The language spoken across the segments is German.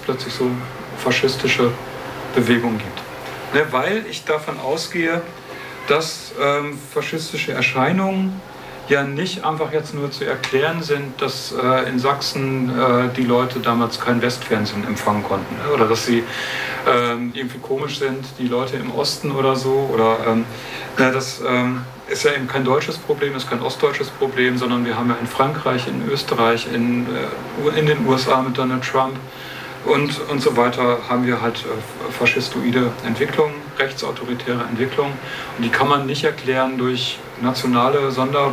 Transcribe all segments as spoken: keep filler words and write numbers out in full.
plötzlich so faschistische Bewegungen gibt. Ne, weil ich davon ausgehe, dass ähm, faschistische Erscheinungen ja nicht einfach jetzt nur zu erklären sind, dass äh, in Sachsen äh, die Leute damals kein Westfernsehen empfangen konnten, ne? Oder dass sie ähm, irgendwie komisch sind, die Leute im Osten oder so. Oder ähm, ne, das ähm, ist ja eben kein deutsches Problem, ist kein ostdeutsches Problem, sondern wir haben ja in Frankreich, in Österreich, in, äh, in den U S A mit Donald Trump und, und so weiter haben wir halt äh, faschistoide Entwicklungen, rechtsautoritäre Entwicklungen. Und die kann man nicht erklären durch nationale Sonder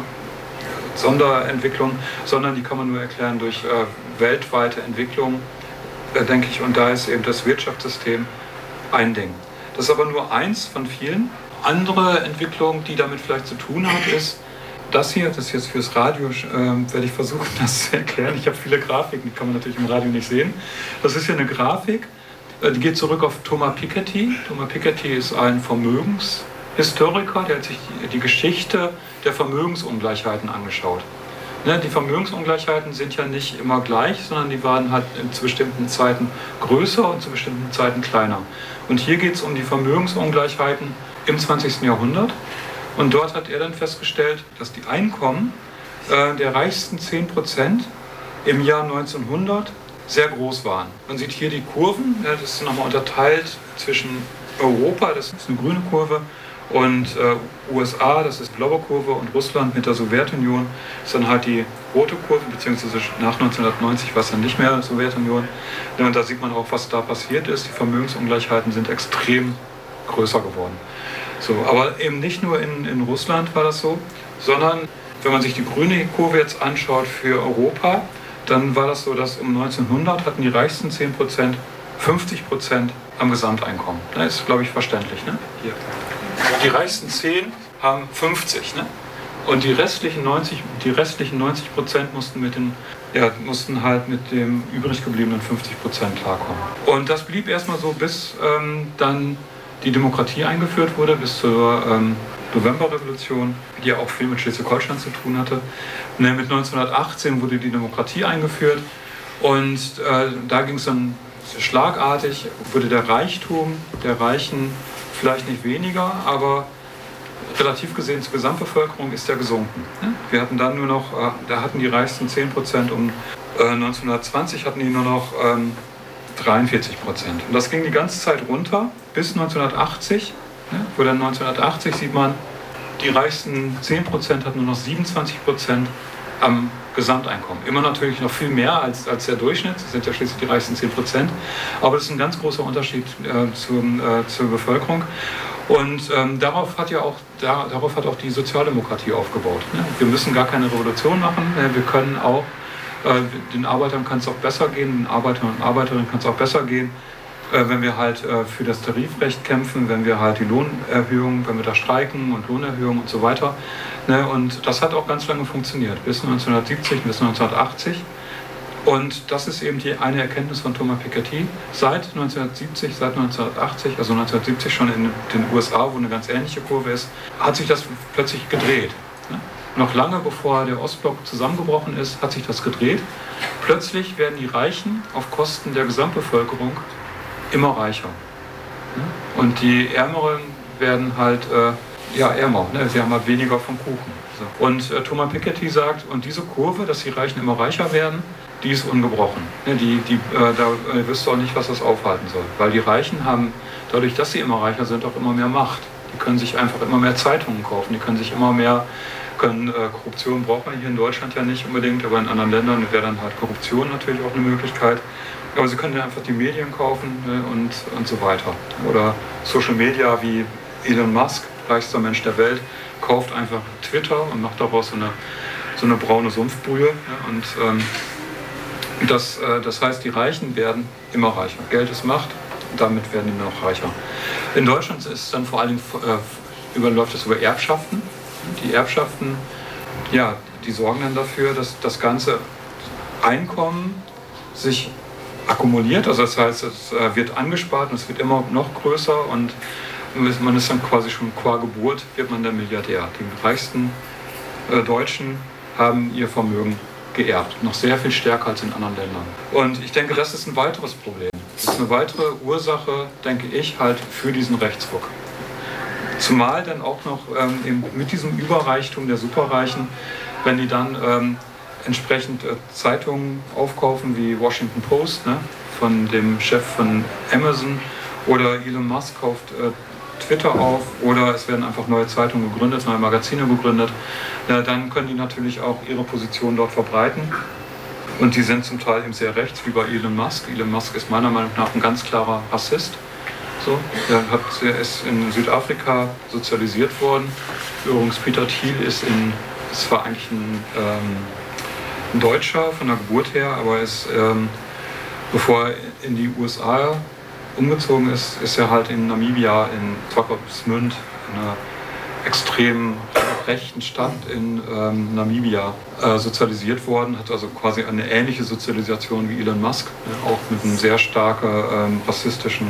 Sonderentwicklung, sondern die kann man nur erklären durch äh, weltweite Entwicklung, äh, denke ich. Und da ist eben das Wirtschaftssystem ein Ding. Das ist aber nur eins von vielen. Andere Entwicklung, die damit vielleicht zu tun hat, ist das hier. Das ist jetzt fürs Radio, äh, werde ich versuchen, das zu erklären. Ich habe viele Grafiken, die kann man natürlich im Radio nicht sehen. Das ist hier eine Grafik, äh, die geht zurück auf Thomas Piketty. Thomas Piketty ist ein Vermögenshistoriker, der hat sich die, die Geschichte der Vermögensungleichheiten angeschaut. Ne, die Vermögensungleichheiten sind ja nicht immer gleich, sondern die waren halt zu bestimmten Zeiten größer und zu bestimmten Zeiten kleiner. Und hier geht es um die Vermögensungleichheiten im zwanzigsten Jahrhundert. Und dort hat er dann festgestellt, dass die Einkommen äh, der reichsten zehn Prozent im Jahr neunzehnhundert sehr groß waren. Man sieht hier die Kurven, ja, das ist nochmal unterteilt zwischen Europa, das ist eine grüne Kurve, und äh, U S A, das ist die blaue Kurve, und Russland mit der Sowjetunion ist dann halt die rote Kurve, beziehungsweise nach neunzehnhundertneunzig war es dann nicht mehr Sowjetunion. Ja, und da sieht man auch, was da passiert ist. Die Vermögensungleichheiten sind extrem größer geworden. So, aber eben nicht nur in, in Russland war das so, sondern wenn man sich die grüne Kurve jetzt anschaut für Europa, dann war das so, dass um neunzehnhundert hatten die reichsten zehn Prozent fünfzig Prozent am Gesamteinkommen. Das ist, glaube ich, verständlich. Ne? Hier. Die reichsten zehn haben fünfzig, ne? Und die restlichen neunzig, die restlichen neunzig Prozent mussten, mit den, ja, mussten halt mit dem übrig gebliebenen fünfzig Prozent klarkommen. Und das blieb erstmal so, bis ähm, dann die Demokratie eingeführt wurde, bis zur ähm, Novemberrevolution, die ja auch viel mit Schleswig-Holstein zu tun hatte. Ne, mit neunzehnhundertachtzehn wurde die Demokratie eingeführt und äh, da ging es dann schlagartig, wurde der Reichtum der Reichen vielleicht nicht weniger, aber relativ gesehen zur Gesamtbevölkerung ist der gesunken. Wir hatten dann nur noch, da hatten die reichsten zehn Prozent, um neunzehnhundertzwanzig hatten die nur noch dreiundvierzig Prozent. Und das ging die ganze Zeit runter bis neunzehnhundertachtzig, wo dann neunzehnhundertachtzig sieht man, die reichsten zehn Prozent hatten nur noch siebenundzwanzig Prozent am Gesamteinkommen. Immer natürlich noch viel mehr als, als der Durchschnitt, das sind ja schließlich die reichsten zehn Prozent, aber das ist ein ganz großer Unterschied äh, zum, äh, zur Bevölkerung. Und ähm, darauf, hat ja auch, da, darauf hat auch die Sozialdemokratie aufgebaut. Ne? Wir müssen gar keine Revolution machen, äh, wir können auch, äh, den Arbeitern kann es auch besser gehen, den Arbeitern und Arbeiterinnen kann es auch besser gehen, äh, wenn wir halt äh, für das Tarifrecht kämpfen, wenn wir halt die Lohnerhöhung, wenn wir da streiken und Lohnerhöhung und so weiter. Ne, und das hat auch ganz lange funktioniert, bis neunzehnhundertsiebzig, bis neunzehnhundertachtzig. Und das ist eben die eine Erkenntnis von Thomas Piketty. Seit neunzehnhundertsiebzig, seit neunzehnhundertachtzig, also neunzehnhundertsiebzig schon in den U S A, wo eine ganz ähnliche Kurve ist, hat sich das plötzlich gedreht. Ne? Noch lange bevor der Ostblock zusammengebrochen ist, hat sich das gedreht. Plötzlich werden die Reichen auf Kosten der Gesamtbevölkerung immer reicher. Ne? Und die Ärmeren werden halt äh, ja, ärmer, ne? Sie haben halt weniger vom Kuchen. So. Und äh, Thomas Piketty sagt, und diese Kurve, dass die Reichen immer reicher werden, die ist ungebrochen. Ne? Die, die, äh, da äh, wirst du auch nicht, was das aufhalten soll. Weil die Reichen haben, dadurch, dass sie immer reicher sind, auch immer mehr Macht. Die können sich einfach immer mehr Zeitungen kaufen, die können sich immer mehr, können, äh, Korruption braucht man hier in Deutschland ja nicht unbedingt, aber in anderen Ländern wäre dann halt Korruption natürlich auch eine Möglichkeit. Aber sie können ja einfach die Medien kaufen, ne? und, und so weiter. Oder Social Media wie Elon Musk, reichster Mensch der Welt, kauft einfach Twitter und macht daraus so eine, so eine braune Sumpfbrühe. Ja, und ähm, das, äh, das heißt, die Reichen werden immer reicher. Geld ist Macht, damit werden die noch reicher. In Deutschland ist es dann vor allem, äh, überläuft es über Erbschaften. Die Erbschaften, ja, die sorgen dann dafür, dass das ganze Einkommen sich akkumuliert. Also das heißt, es äh, wird angespart und es wird immer noch größer und man ist dann quasi schon qua Geburt, wird man der Milliardär. Die reichsten äh, Deutschen haben ihr Vermögen geerbt, noch sehr viel stärker als in anderen Ländern. Und ich denke, das ist ein weiteres Problem. ist eine weitere Ursache, denke ich, halt für diesen Rechtsruck. Zumal dann auch noch ähm, eben mit diesem Überreichtum der Superreichen, wenn die dann ähm, entsprechend äh, Zeitungen aufkaufen wie Washington Post, ne, von dem Chef von Amazon, oder Elon Musk kauft äh, Twitter auf, oder es werden einfach neue Zeitungen gegründet, neue Magazine gegründet, ja, dann können die natürlich auch ihre Position dort verbreiten. Und die sind zum Teil eben sehr rechts, wie bei Elon Musk. Elon Musk ist meiner Meinung nach ein ganz klarer Rassist. So, er, hat, er ist in Südafrika sozialisiert worden. Übrigens, Peter Thiel ist, in, ist zwar eigentlich ein, ähm, ein Deutscher von der Geburt her, aber ist, ähm, bevor er in die U S A umgezogen ist, ist er halt in Namibia, in Swakopmund, einer extrem rechten Stadt in ähm, Namibia, äh, sozialisiert worden, hat also quasi eine ähnliche Sozialisation wie Elon Musk, äh, auch mit einer sehr starken ähm, rassistischen,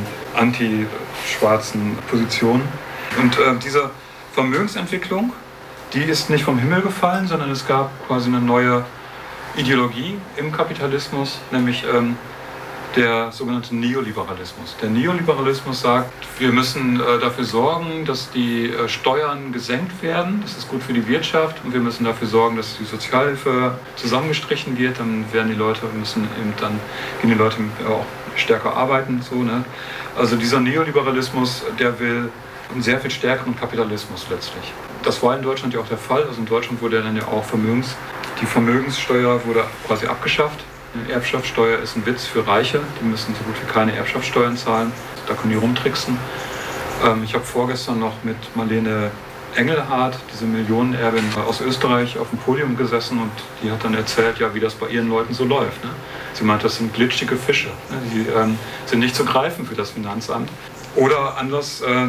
anti-schwarzen Position. Und äh, diese Vermögensentwicklung, die ist nicht vom Himmel gefallen, sondern es gab quasi eine neue Ideologie im Kapitalismus, nämlich ähm, der sogenannte Neoliberalismus. Der Neoliberalismus sagt, wir müssen äh, dafür sorgen, dass die äh, Steuern gesenkt werden, das ist gut für die Wirtschaft, und wir müssen dafür sorgen, dass die Sozialhilfe zusammengestrichen wird, dann werden die Leute, müssen eben, dann gehen die Leute auch stärker arbeiten. So, ne? Also dieser Neoliberalismus, der will einen sehr viel stärkeren Kapitalismus letztlich. Das war in Deutschland ja auch der Fall, also in Deutschland wurde dann ja auch Vermögens, die Vermögenssteuer wurde quasi abgeschafft. Eine Erbschaftssteuer ist ein Witz für Reiche, die müssen so gut wie keine Erbschaftssteuern zahlen, da können die rumtricksen. Ähm, ich habe vorgestern noch mit Marlene Engelhardt, diese Millionenerbin aus Österreich, auf dem Podium gesessen, und die hat dann erzählt, ja, wie das bei ihren Leuten so läuft. Ne? Sie meint, das sind glitschige Fische, ne? Die ähm, sind nicht zu greifen für das Finanzamt. Oder anders, äh,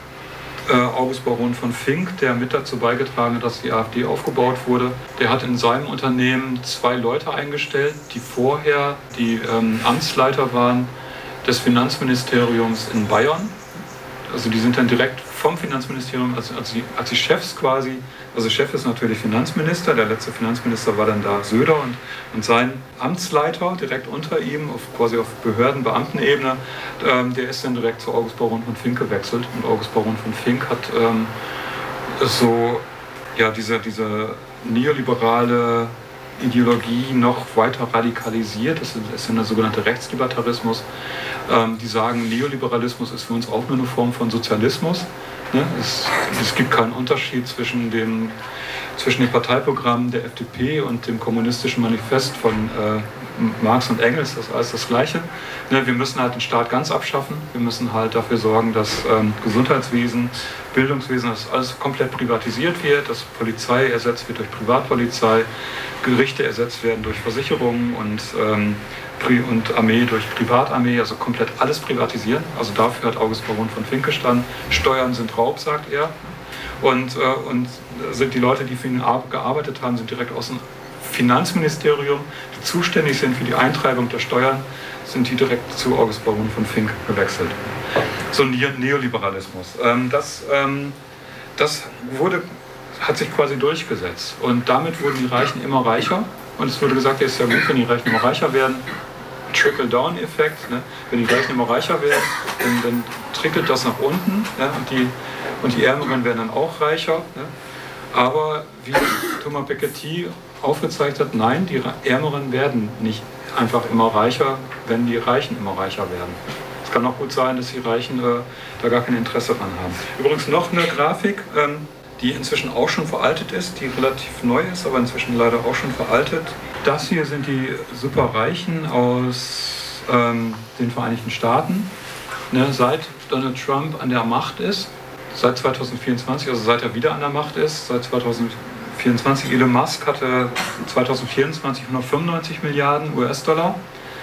Äh, August Baron von Fink, der mit dazu beigetragen hat, dass die AfD aufgebaut wurde, der hat in seinem Unternehmen zwei Leute eingestellt, die vorher die ähm, Amtsleiter waren des Finanzministeriums in Bayern. Also die sind dann direkt vom Finanzministerium, also als die, als die Chefs quasi, also Chef ist natürlich Finanzminister, der letzte Finanzminister war dann da Söder, und, und sein Amtsleiter direkt unter ihm, auf, quasi auf Behörden-Beamtenebene, ähm, der ist dann direkt zu August Baron von Fink gewechselt, und August Baron von Fink hat ähm, so, ja, diese, diese neoliberale Ideologie noch weiter radikalisiert. Das ist ja der sogenannte Rechtslibertarismus. Ähm, die sagen, Neoliberalismus ist für uns auch nur eine Form von Sozialismus. Ne? Es, es gibt keinen Unterschied zwischen dem, zwischen dem Parteiprogramm der F D P und dem kommunistischen Manifest von äh, Marx und Engels. Das ist alles das Gleiche. Ne? Wir müssen halt den Staat ganz abschaffen. Wir müssen halt dafür sorgen, dass ähm, Gesundheitswesen, Bildungswesen, dass alles komplett privatisiert wird, dass Polizei ersetzt wird durch Privatpolizei, Gerichte ersetzt werden durch Versicherungen und, ähm, und Armee durch Privatarmee, also komplett alles privatisieren. Also dafür hat August Baron von Fink gestanden. Steuern sind Raub, sagt er. Und, äh, und sind die Leute, die für ihn gearbeitet haben, sind direkt aus dem Finanzministerium, die zuständig sind für die Eintreibung der Steuern, sind die direkt zu August Baron von Fink gewechselt. So ein Neoliberalismus. Ähm, das, ähm, das wurde, hat sich quasi durchgesetzt. Und damit wurden die Reichen immer reicher. Und es wurde gesagt, ja, ist ja gut, wenn die Reichen immer reicher werden. Trickle-Down-Effekt. Ne? Wenn die Reichen immer reicher werden, dann, dann trickelt das nach unten. Ne? Und, die, und die Ärmeren werden dann auch reicher. Ne? Aber wie Thomas Piketty aufgezeigt hat, nein, die Ärmeren werden nicht einfach immer reicher, wenn die Reichen immer reicher werden. Es kann auch gut sein, dass die Reichen äh, da gar kein Interesse dran haben. Übrigens noch eine Grafik, ähm, die inzwischen auch schon veraltet ist, die relativ neu ist, aber inzwischen leider auch schon veraltet. Das hier sind die Superreichen aus ähm, den Vereinigten Staaten. Ne, seit Donald Trump an der Macht ist, seit zweitausendvierundzwanzig, also seit er wieder an der Macht ist, seit zweitausendvierundzwanzig. Elon Musk hatte zweitausendvierundzwanzig hundertfünfundneunzig Milliarden U S-Dollar.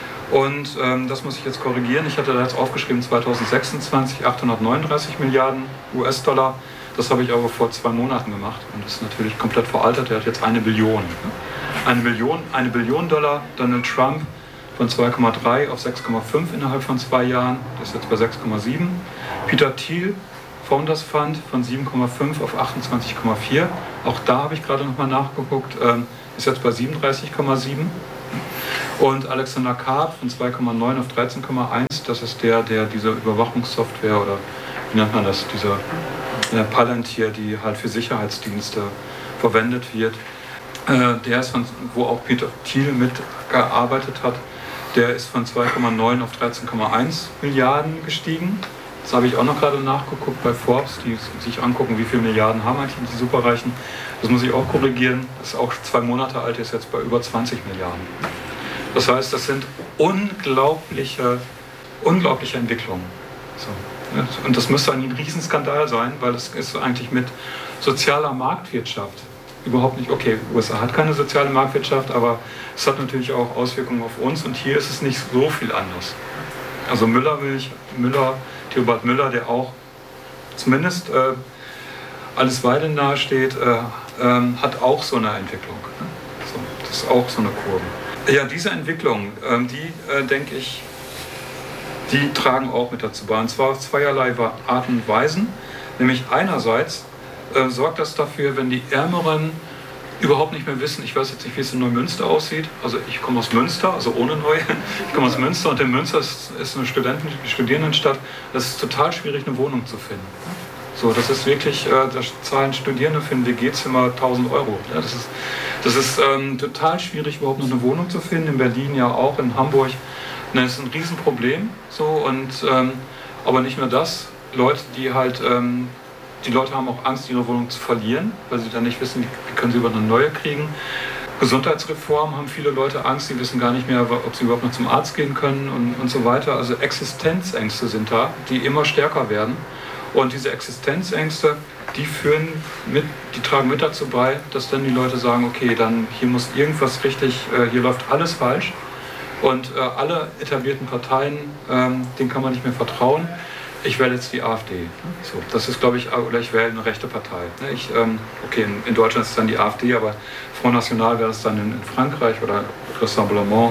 Und ähm, das muss ich jetzt korrigieren. Ich hatte da jetzt aufgeschrieben zweitausendsechsundzwanzig achthundertneununddreißig Milliarden U S-Dollar. Das habe ich aber vor zwei Monaten gemacht und das ist natürlich komplett veraltet. Er hat jetzt eine Billion. Eine Billion, eine Billion Dollar. Donald Trump von zwei Komma drei auf sechs Komma fünf innerhalb von zwei Jahren. Das ist jetzt bei sechs Komma sieben. Peter Thiel, Founders Fund, von sieben Komma fünf auf achtundzwanzig Komma vier. Auch da habe ich gerade nochmal nachgeguckt. Ähm, ist jetzt bei siebenunddreißig Komma sieben. Und Alexander Karp von zwei Komma neun auf dreizehn Komma eins, das ist der, der diese Überwachungssoftware oder wie nennt man das, diese äh, Palantir, die halt für Sicherheitsdienste verwendet wird. Äh, der ist von, wo auch Peter Thiel mitgearbeitet hat, der ist von zwei Komma neun auf dreizehn Komma eins Milliarden gestiegen. Das habe ich auch noch gerade nachgeguckt bei Forbes, die sich angucken, wie viele Milliarden haben eigentlich die Superreichen. Das muss ich auch korrigieren. Das ist auch zwei Monate alt, ist jetzt bei über zwanzig Milliarden. Das heißt, das sind unglaubliche, unglaubliche Entwicklungen. So. Und das müsste ein Riesenskandal sein, weil es ist eigentlich mit sozialer Marktwirtschaft überhaupt nicht, okay, U S A hat keine soziale Marktwirtschaft, aber es hat natürlich auch Auswirkungen auf uns und hier ist es nicht so viel anders. Also Müller, will ich, Müller Theobald Müller, der auch zumindest äh, alles Weide nahe steht, äh, ähm, hat auch so eine Entwicklung. Ne? So, das ist auch so eine Kurve. Ja, diese Entwicklung, ähm, die äh, denke ich, die tragen auch mit dazu bei. Und zwar auf zweierlei Arten und Weisen. Nämlich einerseits äh, sorgt das dafür, wenn die Ärmeren überhaupt nicht mehr wissen, ich weiß jetzt nicht, wie es in Neumünster aussieht, also ich komme aus Münster, also ohne Neu, ich komme aus Münster und in Münster ist, ist eine Studenten, Studierendenstadt, das ist total schwierig, eine Wohnung zu finden. So, das ist wirklich, äh, da zahlen Studierende für ein W G-Zimmer tausend Euro. Ja, das ist, das ist ähm, total schwierig, überhaupt noch eine Wohnung zu finden, in Berlin ja auch, in Hamburg. Das ist ein Riesenproblem, so, und, ähm, aber nicht nur das, Leute, die halt, ähm, die Leute haben auch Angst, ihre Wohnung zu verlieren, weil sie dann nicht wissen, wie können sie überhaupt eine neue kriegen. Gesundheitsreform haben viele Leute Angst, sie wissen gar nicht mehr, ob sie überhaupt noch zum Arzt gehen können und, und so weiter. Also Existenzängste sind da, die immer stärker werden. Und diese Existenzängste, die führen mit, die tragen mit dazu bei, dass dann die Leute sagen, okay, dann hier muss irgendwas richtig, äh, hier läuft alles falsch. Und äh, alle etablierten Parteien, ähm, denen kann man nicht mehr vertrauen. Ich wähle jetzt die AfD. So, das ist, glaube ich, oder ich wähle eine rechte Partei. Ich, ähm, okay, in, in Deutschland ist es dann die AfD, aber Front National wäre es dann in, in Frankreich oder Rassemblement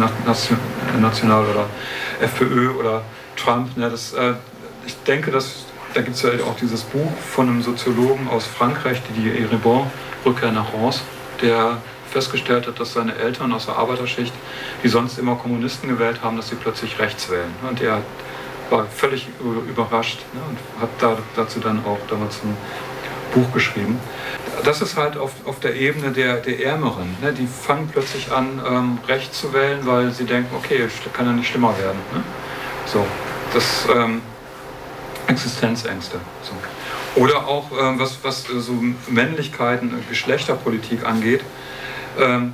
National oder FPÖ oder Trump. Ne, das, äh, ich denke, dass, da gibt es ja auch dieses Buch von einem Soziologen aus Frankreich, Didier Eribon, Rückkehr nach Reims, der festgestellt hat, dass seine Eltern aus der Arbeiterschicht, die sonst immer Kommunisten gewählt haben, dass sie plötzlich rechts wählen. Und er war völlig überrascht, ne, und hat da, dazu dann auch damals ein Buch geschrieben. Das ist halt auf, auf der Ebene der, der Ärmeren. Ne, die fangen plötzlich an, ähm, rechts zu wählen, weil sie denken, okay, kann ja nicht schlimmer werden. Ne? So, das ähm, Existenzängste. So. Oder auch, ähm, was, was so Männlichkeiten, Geschlechterpolitik angeht. Ähm,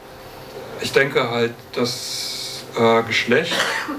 ich denke halt, dass äh, Geschlecht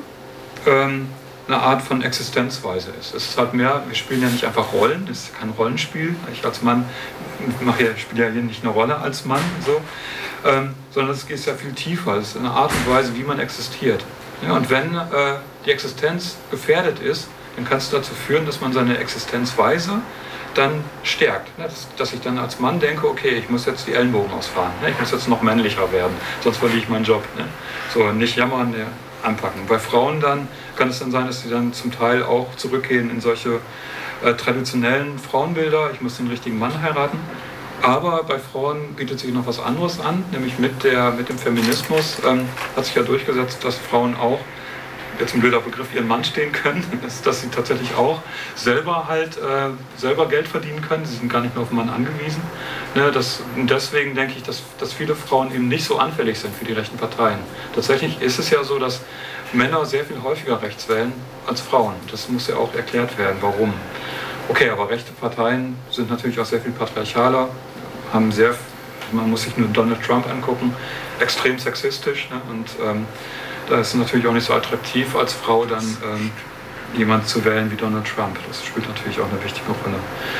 ähm, eine Art von Existenzweise ist. Es ist halt mehr, wir spielen ja nicht einfach Rollen, es ist kein Rollenspiel. Ich als Mann mache ja, spiele ja hier nicht eine Rolle als Mann, so, ähm, sondern es geht ja viel tiefer. Es ist eine Art und Weise, wie man existiert. Ja, und wenn äh, die Existenz gefährdet ist, dann kann es dazu führen, dass man seine Existenzweise dann stärkt. Ne? Dass, dass ich dann als Mann denke, okay, ich muss jetzt die Ellenbogen ausfahren, ne? Ich muss jetzt noch männlicher werden, sonst verliere ich meinen Job. Ne? So, nicht jammern, ne? Anpacken. Bei Frauen dann kann es dann sein, dass sie dann zum Teil auch zurückgehen in solche äh, traditionellen Frauenbilder, ich muss den richtigen Mann heiraten. Aber bei Frauen bietet sich noch was anderes an, nämlich mit, der, mit dem Feminismus ähm, hat sich ja durchgesetzt, dass Frauen auch, jetzt ein blöder Begriff, ihren Mann stehen können, dass, dass sie tatsächlich auch selber halt äh, selber Geld verdienen können, sie sind gar nicht mehr auf den Mann angewiesen. Ne, das, deswegen denke ich, dass, dass viele Frauen eben nicht so anfällig sind für die rechten Parteien. Tatsächlich ist es ja so, dass Männer sehr viel häufiger rechts wählen als Frauen. Das muss ja auch erklärt werden, warum. Okay, aber rechte Parteien sind natürlich auch sehr viel patriarchaler, haben sehr, man muss sich nur Donald Trump angucken, extrem sexistisch, ne, und ähm, da ist es natürlich auch nicht so attraktiv, als Frau dann ähm, jemand zu wählen wie Donald Trump. Das spielt natürlich auch eine wichtige Rolle.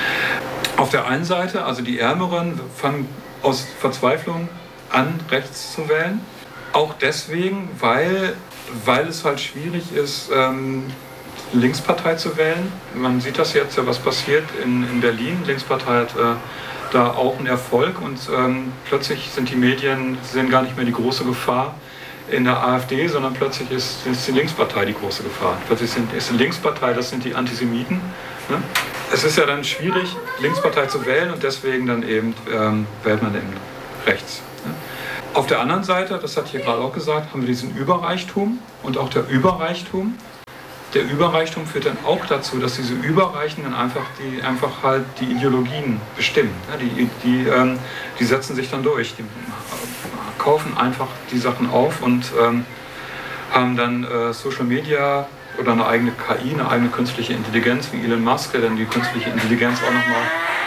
Auf der einen Seite, also die Ärmeren fangen aus Verzweiflung an, rechts zu wählen. Auch deswegen, weil, weil es halt schwierig ist, ähm, Linkspartei zu wählen. Man sieht das jetzt ja, was passiert in, in Berlin. Linkspartei hat äh, da auch einen Erfolg und ähm, plötzlich sind die Medien, sehen gar nicht mehr die große Gefahr in der AfD, sondern plötzlich ist, ist die Linkspartei die große Gefahr. Plötzlich sind, ist die Linkspartei, das sind die Antisemiten. Ne? Es ist ja dann schwierig, Linkspartei zu wählen und deswegen dann eben ähm, wählt man eben rechts. Ne? Auf der anderen Seite, das hatte ich ja gerade auch gesagt, haben wir diesen Überreichtum und auch der Überreichtum. Der Überreichtum führt dann auch dazu, dass diese Überreichen dann einfach, die, einfach halt die Ideologien bestimmen. Die, die, ähm, die setzen sich dann durch, die kaufen einfach die Sachen auf und ähm, haben dann äh, Social Media oder eine eigene K I, eine eigene künstliche Intelligenz wie Elon Musk, der dann die künstliche Intelligenz auch nochmal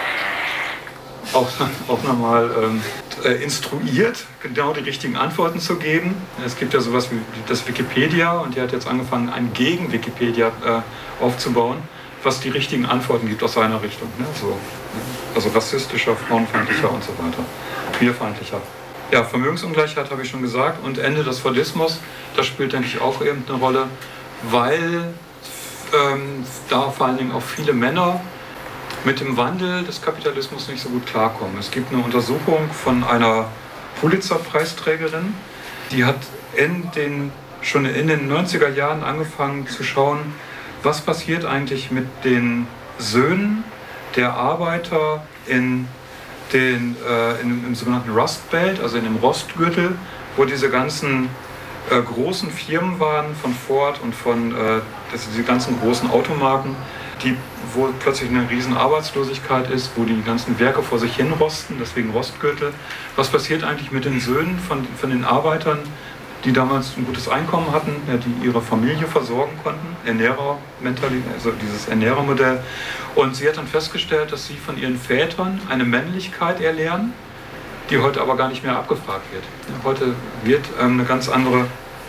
auch, auch noch mal, ähm, äh, instruiert, genau die richtigen Antworten zu geben. Es gibt ja sowas wie das Wikipedia und die hat jetzt angefangen, ein Gegen-Wikipedia äh, aufzubauen, was die richtigen Antworten gibt aus seiner Richtung. Ne? So, also rassistischer, frauenfeindlicher und so weiter, queerfeindlicher. Ja, Vermögensungleichheit habe ich schon gesagt und Ende des Fordismus, das spielt, denke ich, auch eben eine Rolle, weil ähm, da vor allen Dingen auch viele Männer mit dem Wandel des Kapitalismus nicht so gut klarkommen. Es gibt eine Untersuchung von einer Pulitzer-Preisträgerin, die hat in den, schon in den neunziger Jahren angefangen zu schauen, was passiert eigentlich mit den Söhnen der Arbeiter in den, äh, in, im sogenannten Rust Belt, also in dem Rostgürtel, wo diese ganzen äh, großen Firmen waren von Ford und von äh, das, diese ganzen großen Automarken, die, wo plötzlich eine riesen Arbeitslosigkeit ist, wo die ganzen Werke vor sich hin rosten, deswegen Rostgürtel. Was passiert eigentlich mit den Söhnen von, von den Arbeitern, die damals ein gutes Einkommen hatten, ja, die ihre Familie versorgen konnten, Ernährermentalität, also dieses Ernährermodell. Und sie hat dann festgestellt, dass sie von ihren Vätern eine Männlichkeit erlernen, die heute aber gar nicht mehr abgefragt wird. Heute wird ähm, eine ganz andere,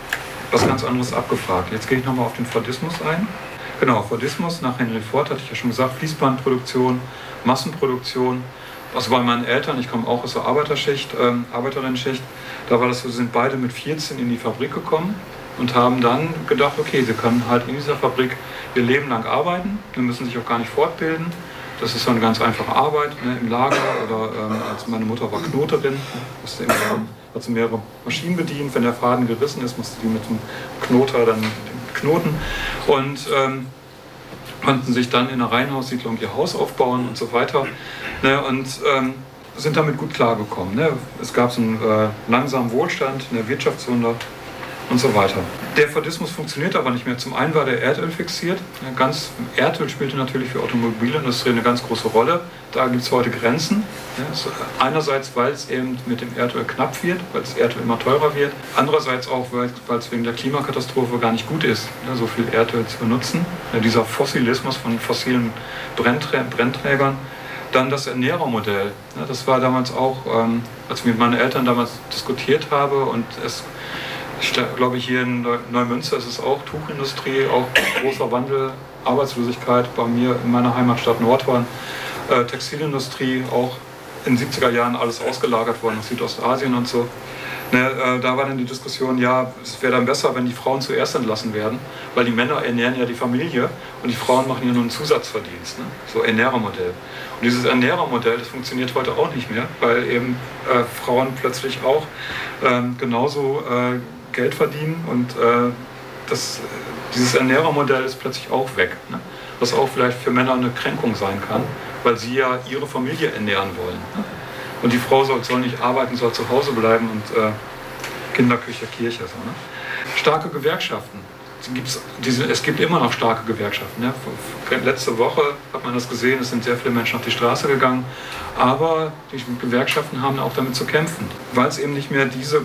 was ganz anderes abgefragt. Jetzt gehe ich nochmal auf den Fordismus ein. Genau, Fordismus, nach Henry Ford hatte ich ja schon gesagt, Fließbandproduktion, Massenproduktion. Also bei meinen Eltern, ich komme auch aus der Arbeiterschicht, ähm, Arbeiterinnenschicht, da war das so, sind beide mit vierzehn in die Fabrik gekommen und haben dann gedacht, okay, sie können halt in dieser Fabrik ihr Leben lang arbeiten, sie müssen sich auch gar nicht fortbilden. Das ist so eine ganz einfache Arbeit, ne, im Lager oder ähm, als meine Mutter war Knoterin, musste immer, hat sie mehrere Maschinen bedient, wenn der Faden gerissen ist, musste die mit dem Knoter dann knoten und ähm, konnten sich dann in einer Reihenhaussiedlung ihr Haus aufbauen und so weiter, ne, und ähm, sind damit gut klargekommen. Ne. Es gab so einen äh, langsamen Wohlstand, eine Wirtschaftswunder und so weiter. Der Fordismus funktioniert aber nicht mehr. Zum einen war der Erdöl fixiert. Ganz, Erdöl spielte natürlich für Automobilindustrie eine ganz große Rolle. Da gibt es heute Grenzen. Ja, einerseits, weil es eben mit dem Erdöl knapp wird, weil das Erdöl immer teurer wird. Andererseits auch, weil, weil es wegen der Klimakatastrophe gar nicht gut ist, ja, so viel Erdöl zu benutzen. Ja, dieser Fossilismus von fossilen Brennträgern. Brennträgern. Dann das Ernährermodell. Ja, das war damals auch, ähm, als ich mit meinen Eltern damals diskutiert habe und es Ich glaube, hier in Neumünster ist es auch Tuchindustrie, auch großer Wandel, Arbeitslosigkeit bei mir in meiner Heimatstadt Nordhorn, äh, Textilindustrie, auch in den siebziger Jahren alles ausgelagert worden nach Südostasien und so. Ne, äh, da war dann die Diskussion, ja, es wäre dann besser, wenn die Frauen zuerst entlassen werden, weil die Männer ernähren ja die Familie und die Frauen machen ja nur einen Zusatzverdienst, ne? So Ernährermodell. Und dieses Ernährermodell, das funktioniert heute auch nicht mehr, weil eben äh, Frauen plötzlich auch äh, genauso äh, Geld verdienen und äh, das, dieses Ernährermodell ist plötzlich auch weg, ne? Was auch vielleicht für Männer eine Kränkung sein kann, weil sie ja ihre Familie ernähren wollen. Ne? Und die Frau soll, soll nicht arbeiten, soll zu Hause bleiben und äh, Kinderküche, Kirche. So, ne? Starke Gewerkschaften. Gibt's diese, es gibt immer noch starke Gewerkschaften. Ne? Letzte Woche hat man das gesehen, es sind sehr viele Menschen auf die Straße gegangen. Aber die Gewerkschaften haben auch damit zu kämpfen, weil es eben nicht mehr diese,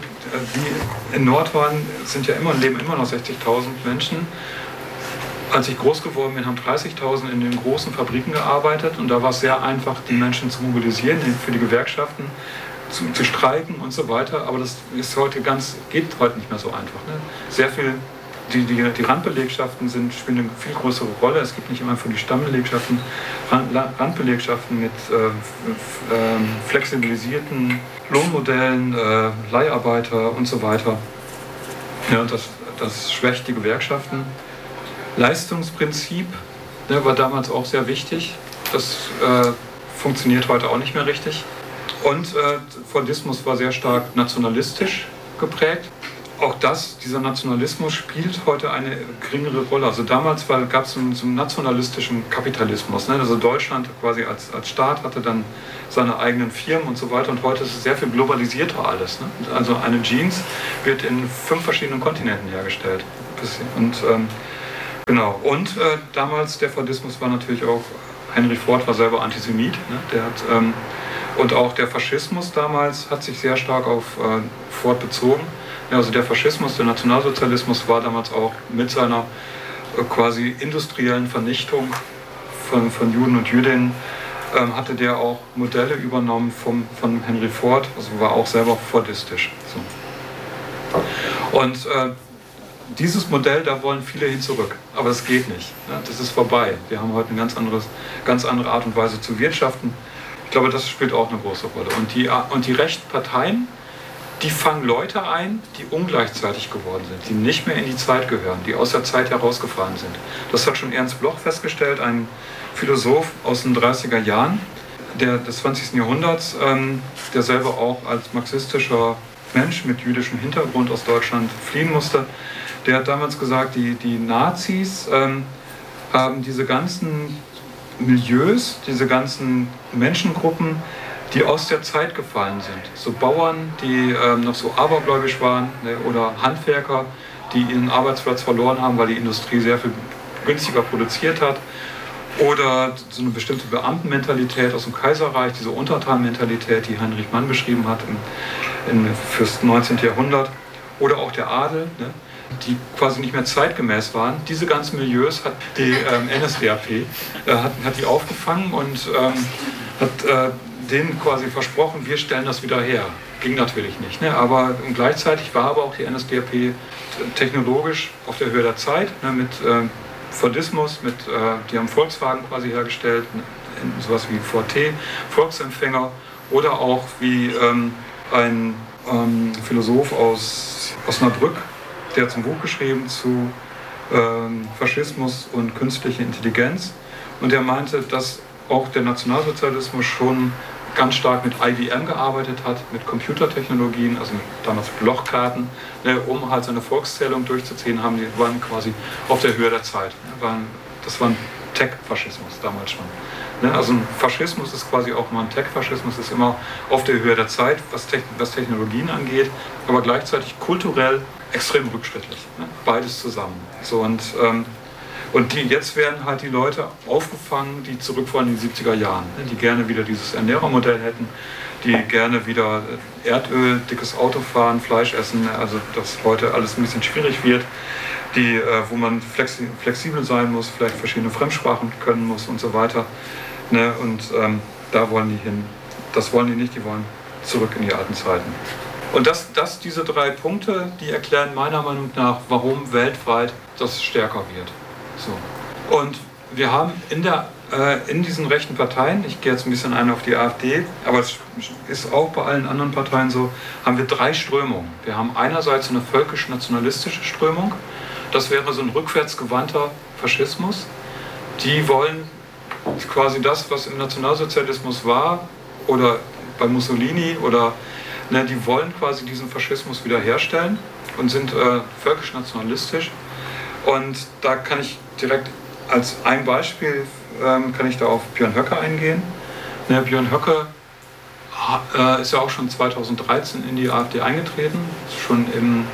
wie in Nordhorn sind ja immer, leben immer noch sechzigtausend Menschen. Als ich groß geworden bin, haben dreißigtausend in den großen Fabriken gearbeitet und da war es sehr einfach, die Menschen zu mobilisieren, für die Gewerkschaften zu, zu streiken und so weiter. Aber das ist heute ganz, geht heute nicht mehr so einfach. Ne? Sehr viel, die, die, die Randbelegschaften sind, spielen eine viel größere Rolle. Es gibt nicht immer für die Stammbelegschaften Rand, Randbelegschaften mit äh, äh, flexibilisierten Lohnmodellen, äh, Leiharbeiter und so weiter. Ja, das, das schwächt die Gewerkschaften. Leistungsprinzip, ne, war damals auch sehr wichtig. Das äh, funktioniert heute auch nicht mehr richtig. Und äh, Fordismus war sehr stark nationalistisch geprägt. auch das, dieser Nationalismus spielt heute eine geringere Rolle. Also damals gab es so einen, so einen nationalistischen Kapitalismus. Ne? Also Deutschland quasi als, als Staat hatte dann seine eigenen Firmen und so weiter. Und heute ist es sehr viel globalisierter alles. Ne? Also eine Jeans wird in fünf verschiedenen Kontinenten hergestellt. Und ähm, genau. Und äh, damals der Fordismus war natürlich auch, Henry Ford war selber Antisemit. Ne? Der hat, ähm, und auch der Faschismus damals hat sich sehr stark auf äh, Ford bezogen. Ja, also der Faschismus, der Nationalsozialismus war damals auch mit seiner äh, quasi industriellen Vernichtung von, von Juden und Jüdinnen, ähm, hatte der auch Modelle übernommen vom, von Henry Ford, also war auch selber fordistisch. So. Und äh, dieses Modell, da wollen viele hin zurück, aber das geht nicht. Ne? Das ist vorbei. Wir haben heute eine ganz, anderes, ganz andere Art und Weise zu wirtschaften. Ich glaube, das spielt auch eine große Rolle. Und die, und die rechten Parteien, die fangen Leute ein, die ungleichzeitig geworden sind, die nicht mehr in die Zeit gehören, die aus der Zeit herausgefallen sind. Das hat schon Ernst Bloch festgestellt, ein Philosoph aus den dreißiger Jahren der, des zwanzigsten Jahrhunderts, ähm, der selber auch als marxistischer Mensch mit jüdischem Hintergrund aus Deutschland fliehen musste. Der hat damals gesagt, die, die Nazis ähm, haben diese ganzen Milieus, diese ganzen Menschengruppen, die aus der Zeit gefallen sind. So Bauern, die ähm, noch so abergläubisch waren, ne, oder Handwerker, die ihren Arbeitsplatz verloren haben, weil die Industrie sehr viel günstiger produziert hat. Oder so eine bestimmte Beamtenmentalität aus dem Kaiserreich, diese Untertanmentalität, die Heinrich Mann beschrieben hat im, im, fürs neunzehnten Jahrhundert. Oder auch der Adel, ne, die quasi nicht mehr zeitgemäß waren. Diese ganzen Milieus hat die ähm, N S D A P äh, hat, hat die aufgefangen und ähm, hat äh, denen quasi versprochen, wir stellen das wieder her. Ging natürlich nicht, ne? Aber gleichzeitig war aber auch die N S D A P technologisch auf der Höhe der Zeit, ne? Mit äh, Fordismus, mit, äh, die haben Volkswagen quasi hergestellt, ne? Sowas wie V T, Volksempfänger, oder auch wie ähm, ein ähm, Philosoph aus Osnabrück, der hat ein Buch geschrieben zu ähm, Faschismus und künstliche Intelligenz, und der meinte, dass auch der Nationalsozialismus schon ganz stark mit I B M gearbeitet hat, mit Computertechnologien, also mit, damals mit Lochkarten, ne, um halt seine Volkszählung durchzuziehen, haben die waren quasi auf der Höhe der Zeit. Ne, waren, das war ein Tech-Faschismus damals schon. Ne, also ein Faschismus ist quasi auch mal ein Tech-Faschismus, ist immer auf der Höhe der Zeit, was, Te was Technologien angeht, aber gleichzeitig kulturell extrem rückschrittlich. Ne, beides zusammen. So, und ähm, Und die, jetzt werden halt die Leute aufgefangen, die zurück wollen in die siebziger Jahren, die gerne wieder dieses Ernährermodell hätten, die gerne wieder Erdöl, dickes Auto fahren, Fleisch essen, also dass heute alles ein bisschen schwierig wird, die, wo man flexibel sein muss, vielleicht verschiedene Fremdsprachen können muss und so weiter. Und ähm, da wollen die hin. Das wollen die nicht, die wollen zurück in die alten Zeiten. Und das, das, diese drei Punkte, die erklären meiner Meinung nach, warum weltweit das stärker wird. So. Und wir haben in, der, äh, in diesen rechten Parteien, ich gehe jetzt ein bisschen ein auf die AfD, aber es ist auch bei allen anderen Parteien so, haben wir drei Strömungen. Wir haben einerseits eine völkisch-nationalistische Strömung, das wäre so ein rückwärtsgewandter Faschismus. Die wollen quasi das, was im Nationalsozialismus war, oder bei Mussolini, oder ne, die wollen quasi diesen Faschismus wiederherstellen und sind äh, völkisch-nationalistisch. Und da kann ich direkt als ein Beispiel, ähm, kann ich da auf Björn Höcke eingehen. Ne, Björn Höcke äh, ist ja auch schon zweitausenddreizehn in die AfD eingetreten, schon im,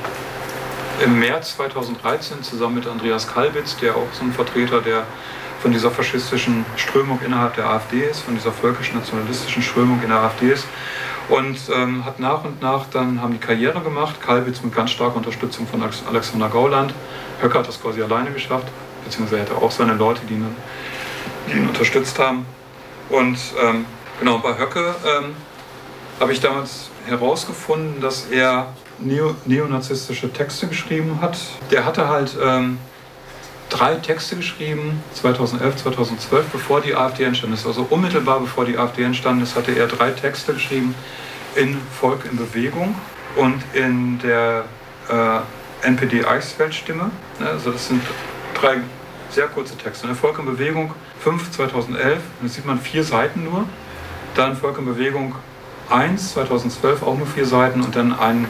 im März zweitausenddreizehn zusammen mit Andreas Kalbitz, der auch so ein Vertreter der von dieser faschistischen Strömung innerhalb der AfD ist, von dieser völkisch-nationalistischen Strömung in der AfD ist. Und ähm, hat nach und nach dann haben die Karriere gemacht, Kalbitz mit ganz starker Unterstützung von Alexander Gauland. Höcke hat das quasi alleine geschafft, beziehungsweise er hatte auch seine Leute, die ihn, die ihn unterstützt haben. Und ähm, genau, bei Höcke ähm, habe ich damals herausgefunden, dass er neo, neonazistische Texte geschrieben hat. Der hatte halt ähm, drei Texte geschrieben, zweitausendelf, zweitausendzwölf, bevor die AfD entstanden ist. Also unmittelbar bevor die AfD entstanden ist, hatte er drei Texte geschrieben in Volk in Bewegung und in der äh, N P D Eichsfeld-Stimme. Also das sind drei sehr kurze Texte. Volk in Bewegung fünf, zweitausendelf, da sieht man vier Seiten nur. Dann Volk in Bewegung eins, zweitausendzwölf, auch nur vier Seiten. Und dann ein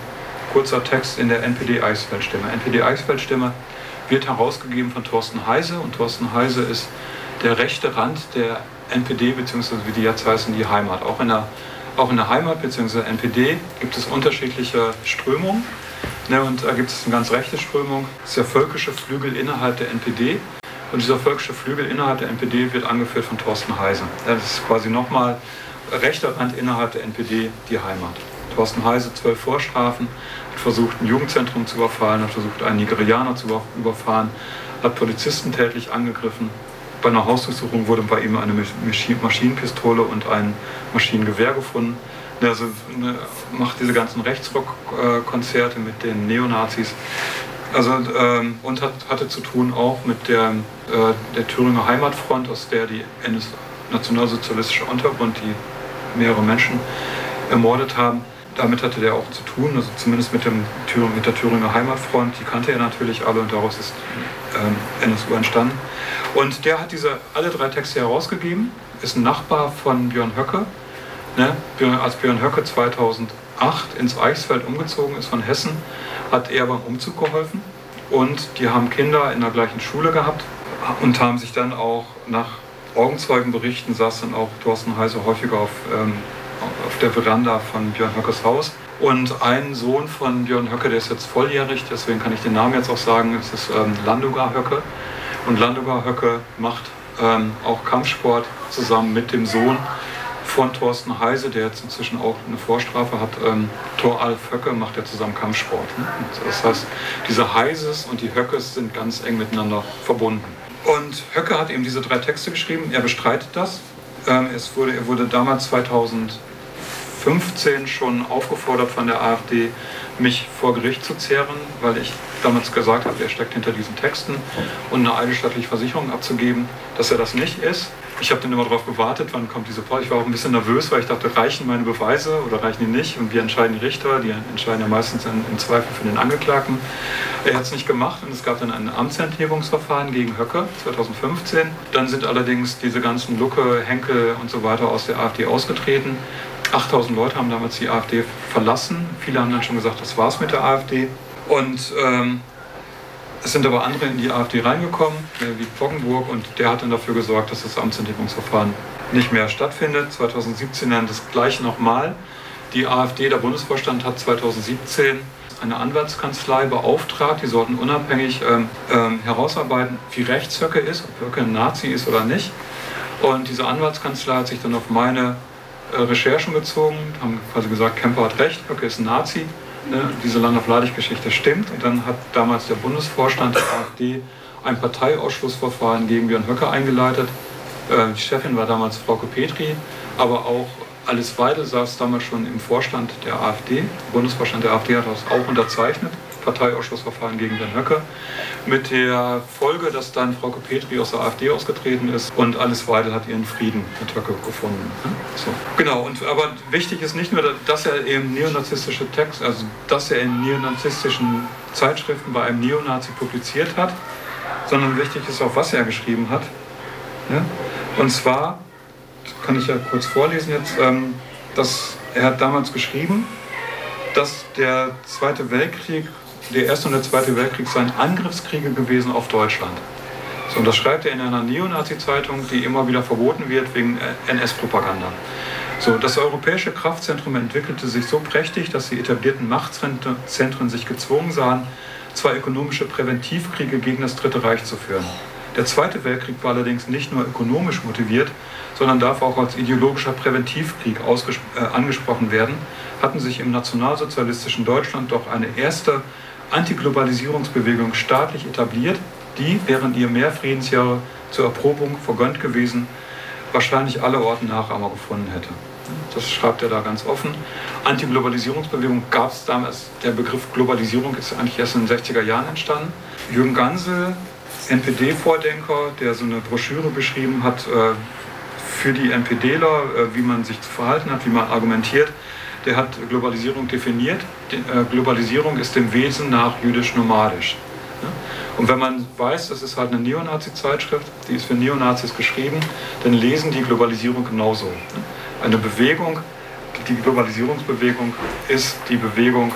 kurzer Text in der N P D Eichsfeld-Stimme. N P D Eichsfeld-Stimme wird herausgegeben von Thorsten Heise und Thorsten Heise ist der rechte Rand der N P D, beziehungsweise wie die jetzt heißen, die Heimat. Auch in der, auch in der Heimat, beziehungsweise N P D, gibt es unterschiedliche Strömungen. Ne, und da gibt es eine ganz rechte Strömung, das ist der völkische Flügel innerhalb der N P D. Und dieser völkische Flügel innerhalb der N P D wird angeführt von Thorsten Heise. Das ist quasi nochmal rechter Rand innerhalb der N P D, die Heimat. Thorsten Heise, zwölf Vorstrafen, hat versucht, ein Jugendzentrum zu überfallen, hat versucht, einen Nigerianer zu überfahren, hat Polizisten tätlich angegriffen. Bei einer Hausdurchsuchung wurde bei ihm eine Maschinenpistole und ein Maschinengewehr gefunden. Also ne, macht diese ganzen Rechtsrock-Konzerte mit den Neonazis. Also, ähm, und hat, hatte zu tun auch mit der, äh, der Thüringer Heimatfront, aus der die nationalsozialistische Untergrund, die mehrere Menschen ermordet haben. Damit hatte der auch zu tun, also zumindest mit, dem, mit der Thüringer Heimatfront, die kannte er natürlich alle und daraus ist ähm, N S U entstanden. Und der hat diese alle drei Texte herausgegeben, ist ein Nachbar von Björn Höcke. Ne? Als Björn Höcke zweitausendacht ins Eichsfeld umgezogen ist von Hessen, hat er beim Umzug geholfen und die haben Kinder in der gleichen Schule gehabt und haben sich dann auch nach Augenzeugenberichten saß dann auch Thorsten Heise häufiger auf, ähm, auf der Veranda von Björn Höckes Haus. Und ein Sohn von Björn Höcke, der ist jetzt volljährig, deswegen kann ich den Namen jetzt auch sagen, es ist ähm, Landugar Höcke. Und Landugar Höcke macht ähm, auch Kampfsport zusammen mit dem Sohn von Thorsten Heise, der jetzt inzwischen auch eine Vorstrafe hat. Ähm, Thoralf Höcke macht ja zusammen Kampfsport. Ne? Und das heißt, diese Heises und die Höckes sind ganz eng miteinander verbunden. Und Höcke hat eben diese drei Texte geschrieben, er bestreitet das. Ähm, es wurde, er wurde damals zweitausendfünfzehn schon aufgefordert von der AfD, mich vor Gericht zu zehren, weil ich damals gesagt habe, er steckt hinter diesen Texten und eine eidesstattliche Versicherung abzugeben, dass er das nicht ist. Ich habe dann immer darauf gewartet, wann kommt diese Post. Ich war auch ein bisschen nervös, weil ich dachte, reichen meine Beweise oder reichen die nicht? Und wie entscheiden die Richter? Die entscheiden ja meistens in, im Zweifel für den Angeklagten. Er hat es nicht gemacht und es gab dann ein Amtsenthebungsverfahren gegen Höcke zweitausendfünfzehn. Dann sind allerdings diese ganzen Lucke, Henkel und so weiter aus der AfD ausgetreten. achttausend Leute haben damals die AfD verlassen. Viele haben dann schon gesagt, das war's mit der AfD. Und ähm, es sind aber andere in die AfD reingekommen, wie Poggenburg, und der hat dann dafür gesorgt, dass das Amtsenthebungsverfahren nicht mehr stattfindet. zweitausendsiebzehn dann das gleiche nochmal. Die AfD, der Bundesvorstand, hat zweitausendsiebzehn eine Anwaltskanzlei beauftragt, die sollten unabhängig ähm, ähm, herausarbeiten, wie rechts Höcke ist, ob Höcke ein Nazi ist oder nicht. Und diese Anwaltskanzlei hat sich dann auf meine äh, Recherchen bezogen, haben quasi gesagt, Kemper hat recht, Höcke ist ein Nazi. Ne, diese Land-auf-Leidig-Geschichte stimmt. Und dann hat damals der Bundesvorstand der AfD ein Parteiausschussverfahren gegen Björn Höcke eingeleitet. Äh, die Chefin war damals Frauke Petri, aber auch Alice Weidel saß damals schon im Vorstand der AfD. Der Bundesvorstand der AfD hat das auch unterzeichnet. Parteiausschussverfahren gegen Björn Höcke. Mit der Folge, dass dann Frauke Petri aus der AfD ausgetreten ist und Alice Weidel hat ihren Frieden mit Höcke gefunden. So. Genau, und, aber wichtig ist nicht nur, dass er eben neonazistische Texte, also dass er in neonazistischen Zeitschriften bei einem Neonazi publiziert hat, sondern wichtig ist auch, was er geschrieben hat. Ja? Und zwar, kann ich ja kurz vorlesen jetzt, ähm, dass er hat damals geschrieben, dass der Zweite Weltkrieg, der Erste und der Zweite Weltkrieg seien Angriffskriege gewesen auf Deutschland. So, und das schreibt er in einer Neonazi-Zeitung, die immer wieder verboten wird wegen N S-Propaganda. So, das europäische Kraftzentrum entwickelte sich so prächtig, dass die etablierten Machtzentren sich gezwungen sahen, zwei ökonomische Präventivkriege gegen das Dritte Reich zu führen. Der Zweite Weltkrieg war allerdings nicht nur ökonomisch motiviert, sondern darf auch als ideologischer Präventivkrieg äh, angesprochen werden, hatten sich im nationalsozialistischen Deutschland doch eine erste Antiglobalisierungsbewegung staatlich etabliert, die, während ihr mehr Friedensjahre zur Erprobung vergönnt gewesen, wahrscheinlich allerorten Nachahmer gefunden hätte. Das schreibt er da ganz offen. Antiglobalisierungsbewegung gab es damals, der Begriff Globalisierung ist eigentlich erst in den sechziger Jahren entstanden. Jürgen Gansel, N P D-Vordenker, der so eine Broschüre beschrieben hat äh, für die NPDler, äh, wie man sich zu verhalten hat, wie man argumentiert, der hat Globalisierung definiert. Die, äh, Globalisierung ist dem Wesen nach jüdisch-nomadisch. Ja? Und wenn man weiß, das ist halt eine Neonazi-Zeitschrift, die ist für Neonazis geschrieben, dann lesen die Globalisierung genauso. Ja? Eine Bewegung, die Globalisierungsbewegung ist die Bewegung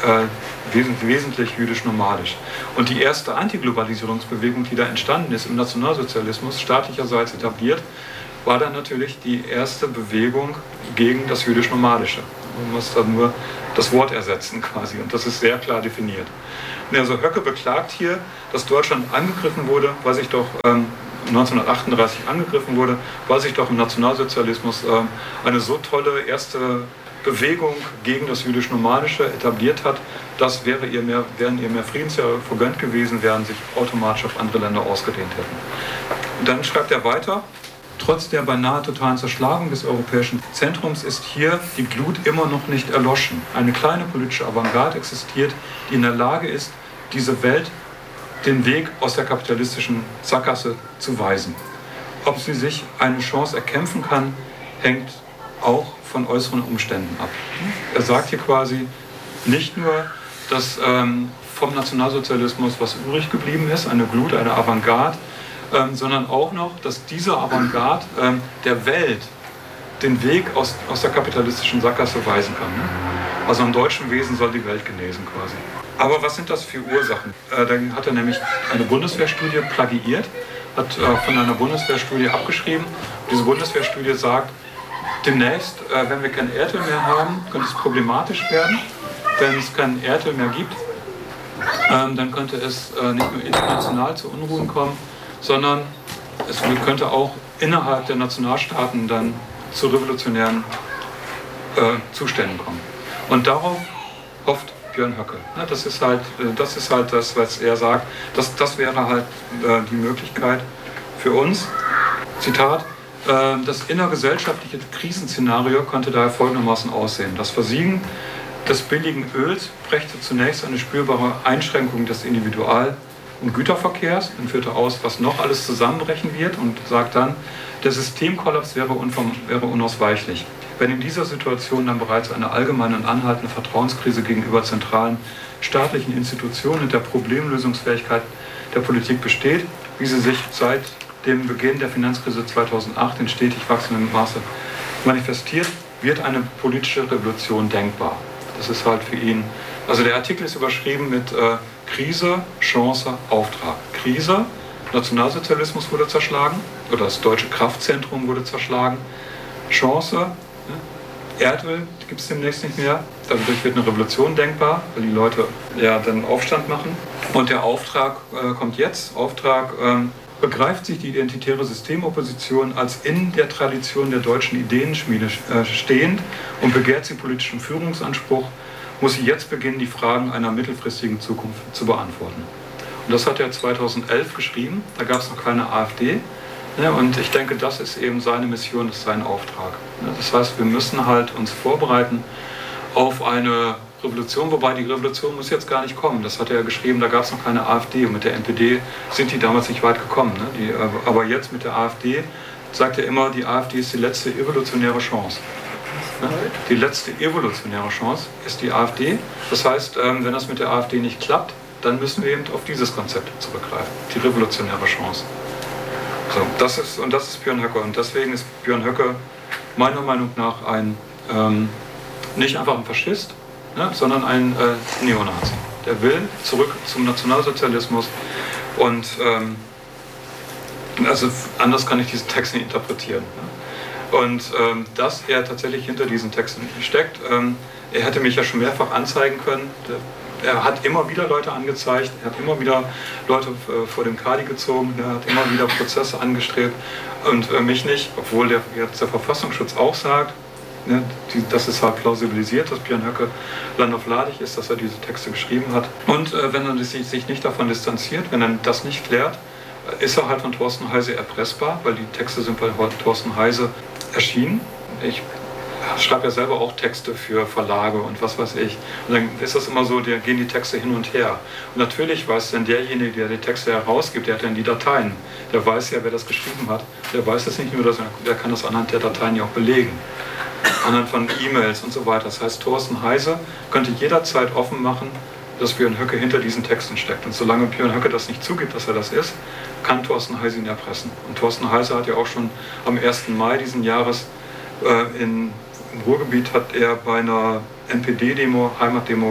äh, wesentlich, wesentlich jüdisch-nomadisch. Und die erste Antiglobalisierungsbewegung, die da entstanden ist im Nationalsozialismus, staatlicherseits etabliert, war dann natürlich die erste Bewegung gegen das jüdisch-nomadische. Man muss dann nur das Wort ersetzen quasi, und das ist sehr klar definiert. Und also Höcke beklagt hier, dass Deutschland angegriffen wurde, weil sich doch ähm, neunzehnhundertachtunddreißig angegriffen wurde, weil sich doch im Nationalsozialismus ähm, eine so tolle erste Bewegung gegen das jüdisch-nomadische etabliert hat, das wäre ihr mehr, wären ihr mehr Friedensjahre vergönnt gewesen, wären sich automatisch auf andere Länder ausgedehnt hätten. Und dann schreibt er weiter: Trotz der beinahe totalen Zerschlagung des europäischen Zentrums ist hier die Glut immer noch nicht erloschen. Eine kleine politische Avantgarde existiert, die in der Lage ist, diese Welt den Weg aus der kapitalistischen Sackgasse zu weisen. Ob sie sich eine Chance erkämpfen kann, hängt auch von äußeren Umständen ab. Er sagt hier quasi nicht nur, dass ähm, vom Nationalsozialismus was übrig geblieben ist, eine Glut, eine Avantgarde, ähm, sondern auch noch, dass diese Avantgarde ähm, der Welt den Weg aus, aus der kapitalistischen Sackgasse weisen kann. Ne? Also im deutschen Wesen soll die Welt genesen quasi. Aber was sind das für Ursachen? Äh, dann hat er nämlich eine Bundeswehrstudie plagiiert, hat äh, von einer Bundeswehrstudie abgeschrieben. Diese Bundeswehrstudie sagt, demnächst, äh, wenn wir kein Erdöl mehr haben, könnte es problematisch werden. Wenn es kein Erdöl mehr gibt, ähm, dann könnte es äh, nicht nur international zu Unruhen kommen, sondern es könnte auch innerhalb der Nationalstaaten dann zu revolutionären äh, Zuständen kommen. Und darauf hofft Björn Höcke. Ja, das ist halt, das ist halt das, was er sagt. Das, das wäre halt äh, die Möglichkeit für uns. Zitat: äh, Das innergesellschaftliche Krisenszenario könnte daher folgendermaßen aussehen. Das Versiegen des billigen Öls brächte zunächst eine spürbare Einschränkung des Individual- und Güterverkehrs und führte aus, was noch alles zusammenbrechen wird, und sagt dann, der Systemkollaps wäre, unverm- wäre unausweichlich. Wenn in dieser Situation dann bereits eine allgemeine und anhaltende Vertrauenskrise gegenüber zentralen staatlichen Institutionen und der Problemlösungsfähigkeit der Politik besteht, wie sie sich seit dem Beginn der Finanzkrise zweitausendacht in stetig wachsendem Maße manifestiert, wird eine politische Revolution denkbar. Das ist halt für ihn, also der Artikel ist überschrieben mit äh, Krise, Chance, Auftrag. Krise, Nationalsozialismus wurde zerschlagen, oder das deutsche Kraftzentrum wurde zerschlagen. Chance, Erdöl gibt es demnächst nicht mehr, dadurch wird eine Revolution denkbar, weil die Leute ja dann Aufstand machen. Und der Auftrag äh, kommt jetzt. Auftrag ähm, begreift sich die identitäre Systemopposition als in der Tradition der deutschen Ideenschmiede äh, stehend und begehrt sie politischen Führungsanspruch, muss sie jetzt beginnen, die Fragen einer mittelfristigen Zukunft zu beantworten. Und das hat er zweitausendelf geschrieben, da gab es noch keine AfD. Ja, und ich denke, das ist eben seine Mission, das ist sein Auftrag. Ja, das heißt, wir müssen halt uns vorbereiten auf eine Revolution, wobei die Revolution muss jetzt gar nicht kommen. Das hat er ja geschrieben, da gab es noch keine AfD, und mit der N P D sind die damals nicht weit gekommen. Ne? Die, aber jetzt mit der AfD sagt er immer, die AfD ist die letzte evolutionäre Chance. Ja? Die letzte evolutionäre Chance ist die AfD. Das heißt, wenn das mit der AfD nicht klappt, dann müssen wir eben auf dieses Konzept zurückgreifen, die revolutionäre Chance. So, das ist, und das ist Björn Höcke. Und deswegen ist Björn Höcke meiner Meinung nach ein, ähm, nicht einfach ein Faschist, ne, sondern ein äh, Neonazi. Der will zurück zum Nationalsozialismus, und ähm, also anders kann ich diesen Text nicht interpretieren. Ne? Und ähm, dass er tatsächlich hinter diesen Texten steckt, ähm, er hätte mich ja schon mehrfach anzeigen können. Der, Er hat immer wieder Leute angezeigt, er hat immer wieder Leute vor dem Kadi gezogen, er hat immer wieder Prozesse angestrebt, und mich nicht, obwohl der, jetzt der Verfassungsschutz auch sagt, ne, die, dass es halt plausibilisiert, dass Björn Höcke landesfladig ist, dass er diese Texte geschrieben hat. Und äh, wenn er sich, sich nicht davon distanziert, wenn er das nicht klärt, ist er halt von Thorsten Heise erpressbar, weil die Texte sind bei Thorsten Heise erschienen. Ich Ich schreibe ja selber auch Texte für Verlage und was weiß ich. Und dann ist das immer so, da gehen die Texte hin und her. Und natürlich weiß dann derjenige, der die Texte herausgibt, der hat dann die Dateien. Der weiß ja, wer das geschrieben hat. Der weiß es nicht nur, dass er, der kann das anhand der Dateien ja auch belegen. Anhand von E-Mails und so weiter. Das heißt, Thorsten Heise könnte jederzeit offen machen, dass Björn Höcke hinter diesen Texten steckt. Und solange Björn Höcke das nicht zugibt, dass er das ist, kann Thorsten Heise ihn erpressen. Und Thorsten Heise hat ja auch schon am ersten Mai diesen Jahres äh, in Im Ruhrgebiet hat er bei einer N P D-Demo, Heimatdemo,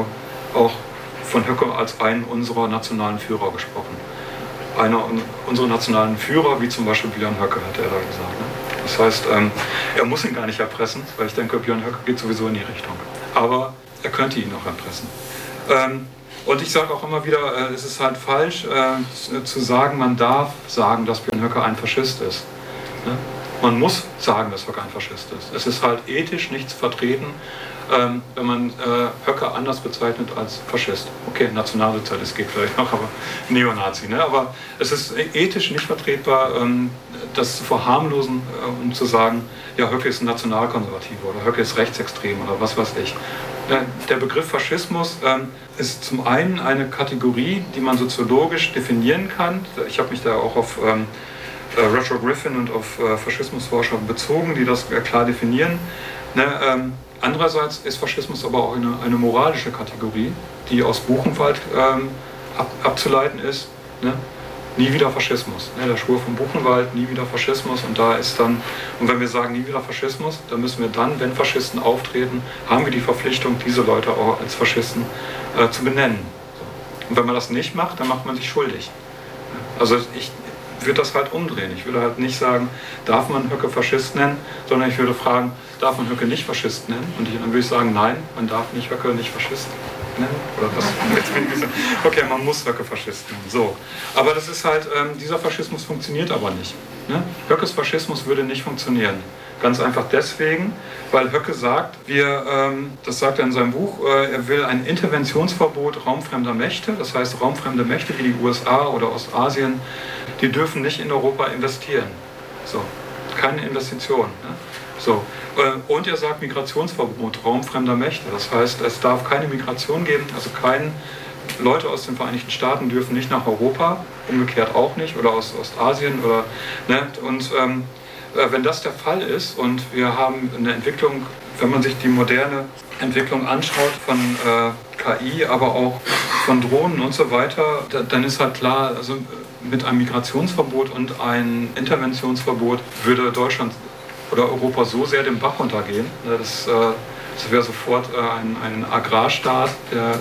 auch von Höcke als einen unserer nationalen Führer gesprochen. Einer unserer nationalen Führer, wie zum Beispiel Björn Höcke, hat er da gesagt. Ne? Das heißt, ähm, er muss ihn gar nicht erpressen, weil ich denke, Björn Höcke geht sowieso in die Richtung. Aber er könnte ihn auch erpressen. Ähm, und ich sage auch immer wieder, äh, es ist halt falsch äh, zu sagen, man darf sagen, dass Björn Höcke ein Faschist ist. Ne? Man muss sagen, dass Höcke ein Faschist ist. Es ist halt ethisch nicht zu vertreten, ähm, wenn man äh, Höcke anders bezeichnet als Faschist. Okay, Nationalsozialist geht vielleicht noch, aber Neonazi. Ne? Aber es ist ethisch nicht vertretbar, ähm, das zu verharmlosen äh, und zu sagen, ja, Höcke ist ein Nationalkonservativer oder Höcke ist rechtsextrem oder was weiß ich. Der Begriff Faschismus ähm, ist zum einen eine Kategorie, die man soziologisch definieren kann. Ich habe mich da auch auf ähm, äh, Roger Griffin und auf äh, Faschismusforscher bezogen, die das äh, klar definieren. Ne, ähm, andererseits ist Faschismus aber auch eine, eine moralische Kategorie, die aus Buchenwald ähm, ab, abzuleiten ist. Ne? Nie wieder Faschismus. Ne? Der Schwur von Buchenwald, nie wieder Faschismus. Und da ist dann, und wenn wir sagen nie wieder Faschismus, dann müssen wir dann, wenn Faschisten auftreten, haben wir die Verpflichtung, diese Leute auch als Faschisten äh, zu benennen. So. Und wenn man das nicht macht, dann macht man sich schuldig. Also ich würde das halt umdrehen. Ich würde halt nicht sagen, darf man Höcke Faschist nennen, sondern ich würde fragen, darf man Höcke nicht Faschist nennen? Und ich, dann würde ich sagen, nein, man darf nicht Höcke nicht Faschist nennen. Oder das? Okay, man muss Höcke Faschist nennen. So. Aber das ist halt, ähm, dieser Faschismus funktioniert aber nicht. Ne? Höckes Faschismus würde nicht funktionieren. Ganz einfach deswegen, weil Höcke sagt, wir, ähm, das sagt er in seinem Buch, äh, er will ein Interventionsverbot raumfremder Mächte, das heißt raumfremde Mächte wie die U S A oder Ostasien, die dürfen nicht in Europa investieren. So, keine Investition. Ne? So. Äh, und er sagt Migrationsverbot raumfremder Mächte, das heißt, es darf keine Migration geben, also kein Leute aus den Vereinigten Staaten dürfen nicht nach Europa, umgekehrt auch nicht, oder aus Ostasien oder, ne? Und ähm, wenn das der Fall ist und wir haben eine Entwicklung, wenn man sich die moderne Entwicklung anschaut von äh, K I, aber auch von Drohnen und so weiter, da, dann ist halt klar, also mit einem Migrationsverbot und einem Interventionsverbot würde Deutschland oder Europa so sehr den Bach runtergehen, das, äh, das wäre sofort äh, ein, ein Agrarstaat, der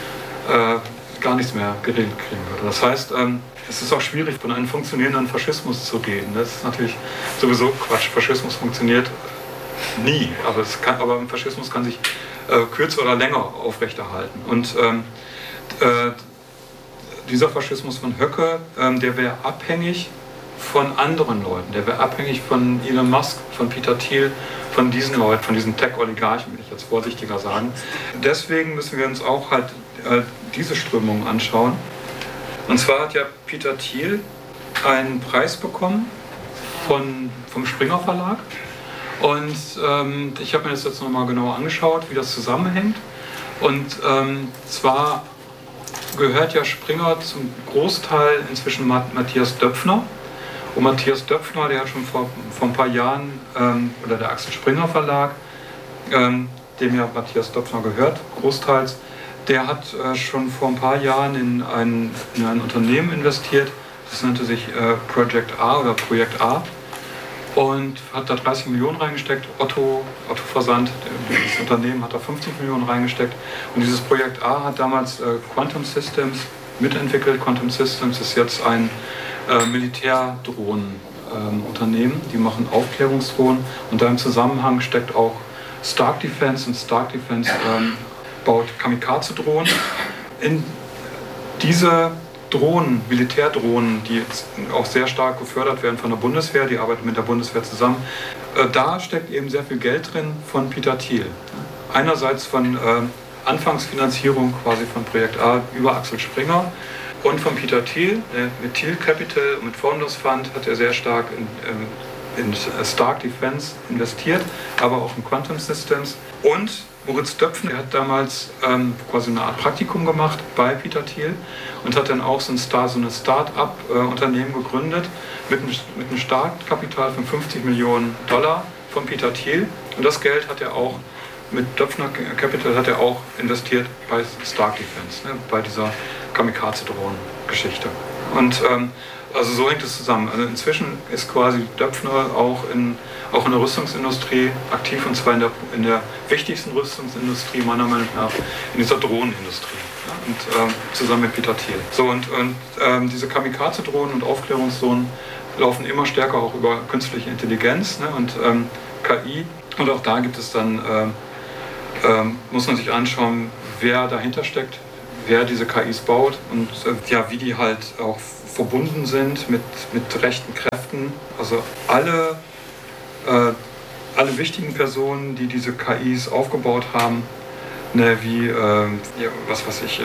äh, gar nichts mehr geregelt kriegen würde. Das heißt, ähm, es ist auch schwierig, von einem funktionierenden Faschismus zu reden. Das ist natürlich sowieso Quatsch. Faschismus funktioniert nie, aber, es kann, aber ein Faschismus kann sich äh, kürzer oder länger aufrechterhalten. Und ähm, äh, dieser Faschismus von Höcke, ähm, der wäre abhängig von anderen Leuten. Der wäre abhängig von Elon Musk, von Peter Thiel, von diesen Leuten, von diesen Tech-Oligarchen, will ich jetzt vorsichtiger sagen. Deswegen müssen wir uns auch halt äh, diese Strömungen anschauen. Und zwar hat ja Peter Thiel einen Preis bekommen von, vom Springer Verlag. Und ähm, ich habe mir das jetzt nochmal genauer angeschaut, wie das zusammenhängt. Und ähm, zwar gehört ja Springer zum Großteil inzwischen Matthias Döpfner. Und Matthias Döpfner, der hat schon vor, vor ein paar Jahren, ähm, oder der Axel Springer Verlag, ähm, dem ja Matthias Döpfner gehört, großteils, der hat äh, schon vor ein paar Jahren in ein, in ein Unternehmen investiert, das nannte sich äh, Project A oder Projekt A und hat da dreißig Millionen reingesteckt. Otto, Otto Versand, das Unternehmen, hat da fünfzig Millionen reingesteckt. Und dieses Projekt A hat damals äh, Quantum Systems mitentwickelt. Quantum Systems ist jetzt ein äh, Militärdrohnenunternehmen, ähm, die machen Aufklärungsdrohnen und da im Zusammenhang steckt auch Stark Defense und Stark Defense ähm, baut Kamikaze-Drohnen. In diese Drohnen, Militärdrohnen, die jetzt auch sehr stark gefördert werden von der Bundeswehr, die arbeiten mit der Bundeswehr zusammen, äh, da steckt eben sehr viel Geld drin von Peter Thiel. Einerseits von äh, Anfangsfinanzierung quasi von Projekt A über Axel Springer und von Peter Thiel. Äh, mit Thiel Capital und mit Founders Fund hat er sehr stark in, ähm, in Stark Defense investiert, aber auch in Quantum Systems. Und Moritz Döpfner hat damals ähm, quasi eine Art Praktikum gemacht bei Peter Thiel und hat dann auch so ein, Star, so ein Start-up-Unternehmen gegründet mit einem, mit einem Startkapital von fünfzig Millionen Dollar von Peter Thiel. Und das Geld hat er auch mit Döpfner Capital hat er auch investiert bei Stark Defense, ne, bei dieser Kamikaze-Drohnen-Geschichte. Und ähm, Also so hängt es zusammen. Also inzwischen ist quasi Döpfner auch in, auch in der Rüstungsindustrie aktiv, und zwar in der, in der wichtigsten Rüstungsindustrie meiner Meinung nach, in dieser Drohnenindustrie. Ja, und ähm, zusammen mit Peter Thiel. So, und, und ähm, diese Kamikaze-Drohnen und Aufklärungsdrohnen laufen immer stärker auch über künstliche Intelligenz, ne, und ähm, K I. Und auch da gibt es dann, ähm, ähm, muss man sich anschauen, wer dahinter steckt, wer diese K Is baut und äh, ja, wie die halt auch verbunden sind mit, mit rechten Kräften. Also alle, äh, alle wichtigen Personen, die diese K Is aufgebaut haben, ne, wie, äh, ja, was weiß ich,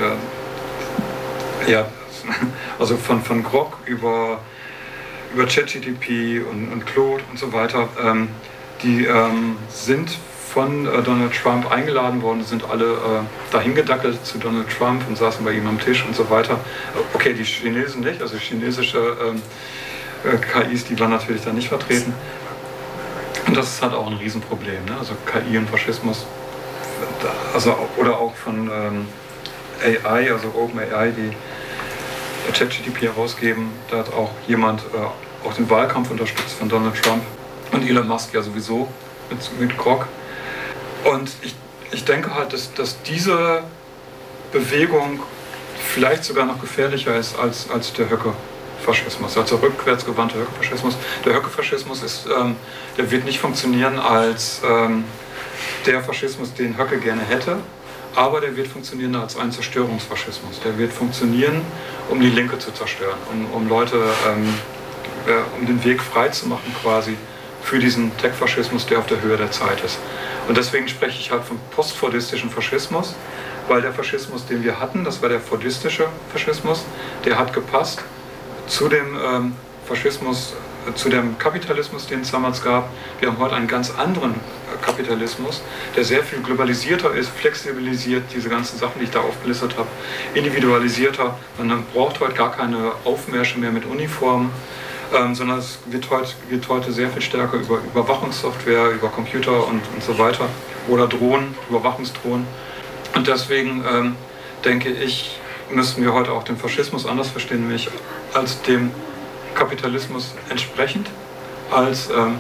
äh, ja, also von, von Grok über, über ChatGPT und, und Claude und so weiter, ähm, die ähm, sind von äh, Donald Trump eingeladen worden, sind alle äh, dahin gedackelt zu Donald Trump und saßen bei ihm am Tisch und so weiter. Okay, die Chinesen nicht, also chinesische äh, äh, K Is, die waren natürlich da nicht vertreten. Und das ist halt auch ein Riesenproblem, ne? Also K I und Faschismus, also, oder auch von ähm, A I, also OpenAI, die ChatGPT herausgeben, da hat auch jemand äh, auch den Wahlkampf unterstützt von Donald Trump und Elon Musk ja sowieso mit, mit Grok. Und ich, ich denke halt, dass, dass diese Bewegung vielleicht sogar noch gefährlicher ist als, als der Höcke-Faschismus, als der rückwärtsgewandte Höcke-Faschismus. Der Höcke-Faschismus ist, ähm, der wird nicht funktionieren als ähm, der Faschismus, den Höcke gerne hätte, aber der wird funktionieren als ein Zerstörungsfaschismus. Der wird funktionieren, um die Linke zu zerstören, um, um Leute, ähm, äh, um den Weg frei zu machen quasi für diesen Tech-Faschismus, der auf der Höhe der Zeit ist. Und deswegen spreche ich halt vom postfordistischen Faschismus, weil der Faschismus, den wir hatten, das war der fordistische Faschismus, der hat gepasst zu dem ähm, Faschismus, äh, zu dem Kapitalismus, den es damals gab. Wir haben heute einen ganz anderen äh, Kapitalismus, der sehr viel globalisierter ist, flexibilisiert, diese ganzen Sachen, die ich da aufgelistet habe, individualisierter. Man braucht heute gar keine Aufmärsche mehr mit Uniformen. Ähm, sondern es wird heute, wird heute sehr viel stärker über Überwachungssoftware, über Computer und, und so weiter oder Drohnen, Überwachungsdrohnen. Und deswegen ähm, denke ich, müssen wir heute auch den Faschismus anders verstehen, nämlich als dem Kapitalismus entsprechend, als, ähm,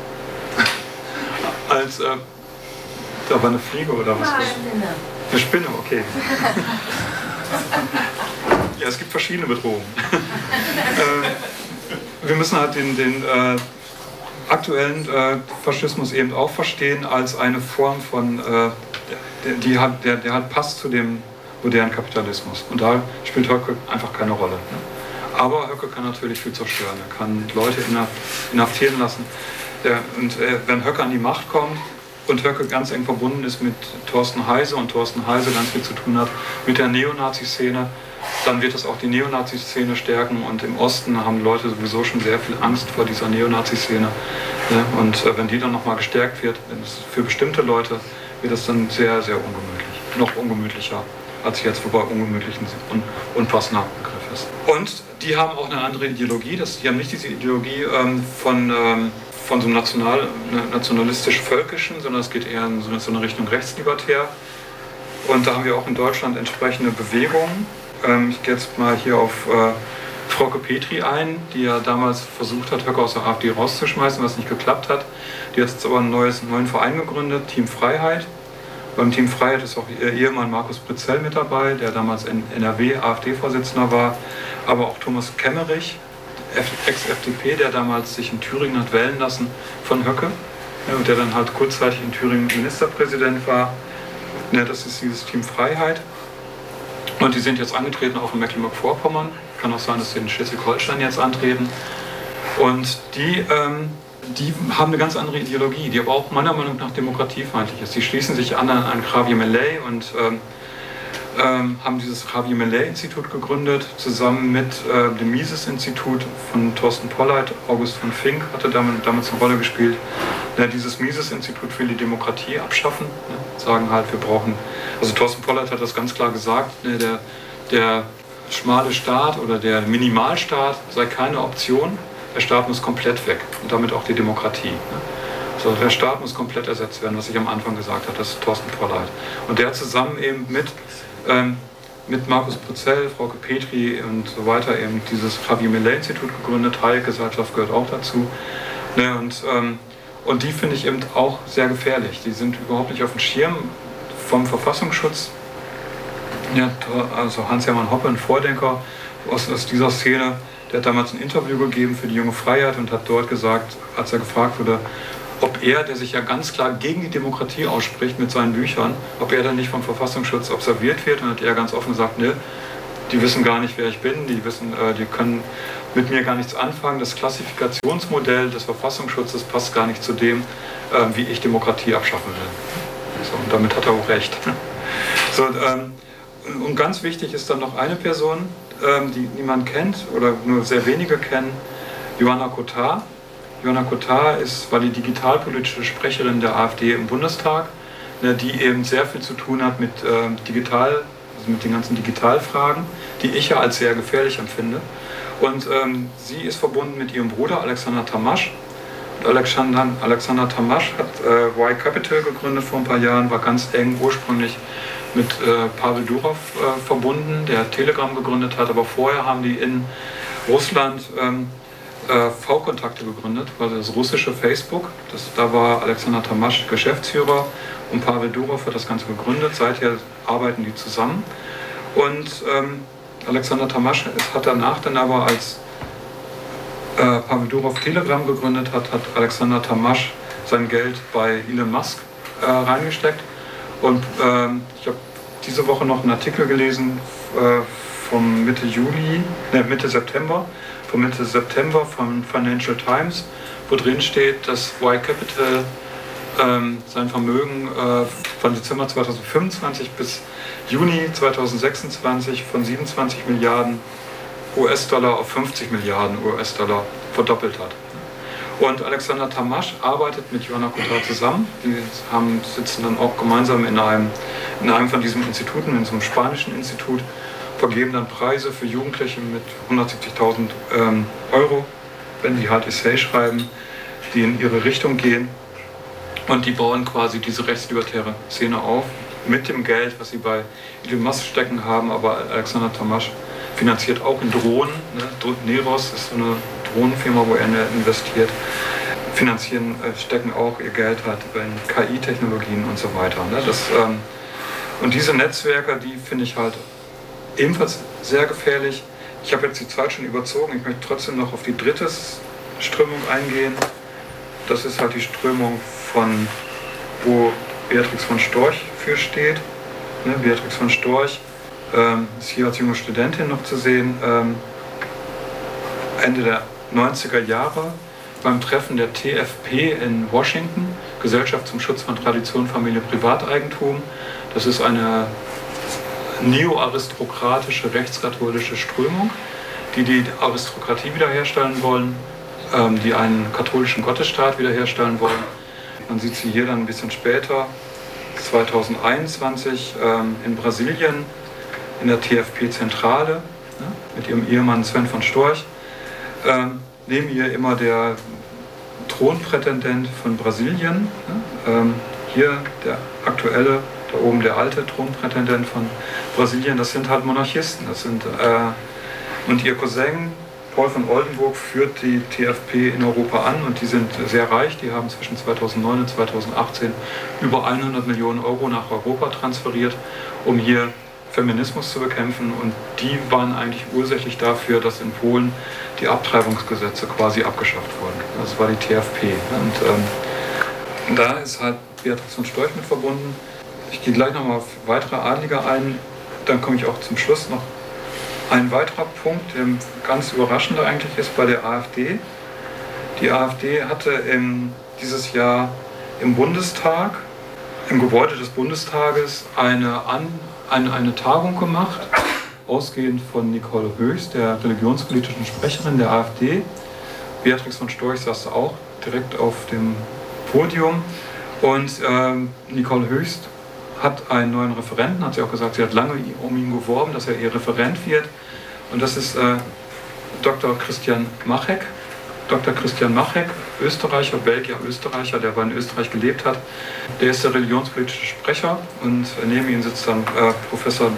als äh, da war eine Fliege oder was? Eine Spinne. Eine Spinne, okay. Ja, es gibt verschiedene Bedrohungen. äh, Wir müssen halt den, den äh, aktuellen äh, Faschismus eben auch verstehen als eine Form von, äh, der, die hat, der, der halt passt zu dem modernen Kapitalismus. Und da spielt Höcke einfach keine Rolle. Ne? Aber Höcke kann natürlich viel zerstören. Er kann Leute inhaftieren lassen. Der, und äh, wenn Höcke an die Macht kommt und Höcke ganz eng verbunden ist mit Thorsten Heise und Thorsten Heise ganz viel zu tun hat mit der Neonazi-Szene, dann wird es auch die Neonazi-Szene stärken, und im Osten haben Leute sowieso schon sehr viel Angst vor dieser Neonazi-Szene. Und wenn die dann nochmal gestärkt wird, für bestimmte Leute, wird es dann sehr, sehr ungemütlich. Noch ungemütlicher als jetzt, wobei ungemütlich ein unpassender Begriff ist. Und die haben auch eine andere Ideologie. Das, die haben nicht diese Ideologie ähm, von, ähm, von so einem national, nationalistisch-völkischen, sondern es geht eher in so eine Richtung rechtslibertär. Und da haben wir auch in Deutschland entsprechende Bewegungen. Ich gehe jetzt mal hier auf äh, Frauke Petry ein, die ja damals versucht hat, Höcke aus der AfD rauszuschmeißen, was nicht geklappt hat. Die hat jetzt aber einen neues, neuen Verein gegründet, Team Freiheit. Beim Team Freiheit ist auch ihr Ehemann Markus Britzell mit dabei, der damals in N R W AfD-Vorsitzender war. Aber auch Thomas Kemmerich, Ex-F D P, der damals sich in Thüringen hat wählen lassen von Höcke. Ja, und der dann halt kurzzeitig in Thüringen Ministerpräsident war. Ja, das ist dieses Team Freiheit. Und die sind jetzt angetreten auch in Mecklenburg-Vorpommern. Kann auch sein, dass sie in Schleswig-Holstein jetzt antreten. Und die, ähm, die haben eine ganz andere Ideologie, die aber auch meiner Meinung nach demokratiefeindlich ist. Die schließen sich an an Javier Milei und ähm, ähm, haben dieses Javier Milei-Institut gegründet, zusammen mit äh, dem Mises-Institut von Thorsten Polleit. August von Fink hatte damit, damals eine Rolle gespielt. Ja, dieses Mises-Institut will die Demokratie abschaffen, ne, sagen halt, wir brauchen, also Thorsten Polleit hat das ganz klar gesagt, ne, der, der schmale Staat oder der Minimalstaat sei keine Option, der Staat muss komplett weg und damit auch die Demokratie. Ne. So, der Staat muss komplett ersetzt werden, was ich am Anfang gesagt habe, das ist Thorsten Polleit. Und der zusammen eben mit, ähm, mit Markus Purcell, Frauke Petri und so weiter eben dieses Javier-Milei-Institut gegründet. Hayek-Gesellschaft gehört auch dazu. Ne, und, ähm, und die finde ich eben auch sehr gefährlich. Die sind überhaupt nicht auf dem Schirm vom Verfassungsschutz. Ja, also Hans-Hermann Hoppe, ein Vordenker aus, aus dieser Szene, der hat damals ein Interview gegeben für die Junge Freiheit und hat dort gesagt, als er gefragt wurde, ob er, der sich ja ganz klar gegen die Demokratie ausspricht mit seinen Büchern, ob er dann nicht vom Verfassungsschutz observiert wird. Und hat er ganz offen gesagt, ne, die wissen gar nicht, wer ich bin, die wissen, äh, die können mit mir gar nichts anfangen. Das Klassifikationsmodell des Verfassungsschutzes passt gar nicht zu dem, äh, wie ich Demokratie abschaffen will. So, und damit hat er auch recht. So, ähm, und ganz wichtig ist dann noch eine Person, ähm, die niemand kennt oder nur sehr wenige kennen, Ioana Cotard. Ioana Cotard ist, war die digitalpolitische Sprecherin der AfD im Bundestag, ne, die eben sehr viel zu tun hat mit äh, digital, also mit den ganzen Digitalfragen, die ich ja als sehr gefährlich empfinde. Und ähm, sie ist verbunden mit ihrem Bruder Alexander Tamasch. Und Alexander, Alexander Tamasch hat äh, Y Capital gegründet vor ein paar Jahren, war ganz eng ursprünglich mit äh, Pavel Durov äh, verbunden, der Telegram gegründet hat, aber vorher haben die in Russland ähm, V-Kontakte gegründet, also das russische Facebook. Das, da war Alexander Tamasch Geschäftsführer und Pavel Durov hat das Ganze gegründet. Seither arbeiten die zusammen. Und ähm, Alexander Tamasch hat danach dann aber, als äh, Pavel Durov Telegram gegründet hat, hat Alexander Tamasch sein Geld bei Elon Musk äh, reingesteckt. Und ähm, ich habe diese Woche noch einen Artikel gelesen äh, vom Mitte Juli, ne, Mitte September, vom Mitte September von Financial Times, wo drin steht, dass Y Capital ähm, sein Vermögen äh, von Dezember zweitausendfünfundzwanzig bis Juni zweitausendsechsundzwanzig von siebenundzwanzig Milliarden U S-Dollar auf fünfzig Milliarden U S-Dollar verdoppelt hat. Und Alexander Tamasch arbeitet mit Ioana Cotard zusammen. Die haben, sitzen dann auch gemeinsam in einem, in einem von diesen Instituten, in so einem spanischen Institut, vergeben dann Preise für Jugendliche mit hundertsiebzigtausend ähm, Euro, wenn die halt Essay schreiben, die in ihre Richtung gehen. Und die bauen quasi diese rechtslibertäre Szene auf, mit dem Geld, was sie bei Elon Musk stecken haben. Aber Alexander Tamasch finanziert auch in Drohnen. Ne? Neros ist so eine Drohnenfirma, wo er investiert. Finanzieren, äh, stecken auch ihr Geld halt in K I-Technologien und so weiter. Ne? Das, ähm, und diese Netzwerke, die finde ich halt ebenfalls sehr gefährlich. Ich habe jetzt die Zeit schon überzogen. Ich möchte trotzdem noch auf die dritte Strömung eingehen. Das ist halt die Strömung von, wo Beatrix von Storch für steht. Ne, Beatrix von Storch ähm, ist hier als junge Studentin noch zu sehen. Ähm, Ende der neunziger Jahre beim Treffen der T F P in Washington, Gesellschaft zum Schutz von Tradition, Familie, Privateigentum. Das ist eine neoaristokratische, rechtskatholische Strömung, die die Aristokratie wiederherstellen wollen, ähm, die einen katholischen Gottesstaat wiederherstellen wollen. Man sieht sie hier dann ein bisschen später, zweitausendeinundzwanzig ähm, in Brasilien, in der T F P-Zentrale, ne, mit ihrem Ehemann Sven von Storch. Ähm, neben ihr immer der Thronprätendent von Brasilien, ne, ähm, hier der aktuelle, da oben der alte Thronprätendent von Brasilien, das sind halt Monarchisten. Das sind, äh, und ihr Cousin Paul von Oldenburg führt die T F P in Europa an und die sind sehr reich. Die haben zwischen zweitausendneun und zweitausendachtzehn über hundert Millionen Euro nach Europa transferiert, um hier Feminismus zu bekämpfen. Und die waren eigentlich ursächlich dafür, dass in Polen die Abtreibungsgesetze quasi abgeschafft wurden. Das war die T F P. Und ähm, da ist halt Beatrix von Storch mit verbunden. Ich gehe gleich nochmal auf weitere Adlige ein, dann komme ich auch zum Schluss noch. Ein weiterer Punkt, der ganz überraschend eigentlich ist bei der AfD. Die AfD hatte im, dieses Jahr im Bundestag, im Gebäude des Bundestages, eine, An, eine, eine Tagung gemacht, ausgehend von Nicole Höchst, der religionspolitischen Sprecherin der AfD. Beatrix von Storch saß auch direkt auf dem Podium. Und ähm, Nicole Höchst hat einen neuen Referenten, hat sie auch gesagt, sie hat lange um ihn geworben, dass er ihr Referent wird. Und das ist äh, Doktor Christian Machek. Doktor Christian Machek, Österreicher, Belgier, Österreicher, der aber in Österreich gelebt hat. Der ist der religionspolitische Sprecher und neben ihm sitzt dann äh, Professor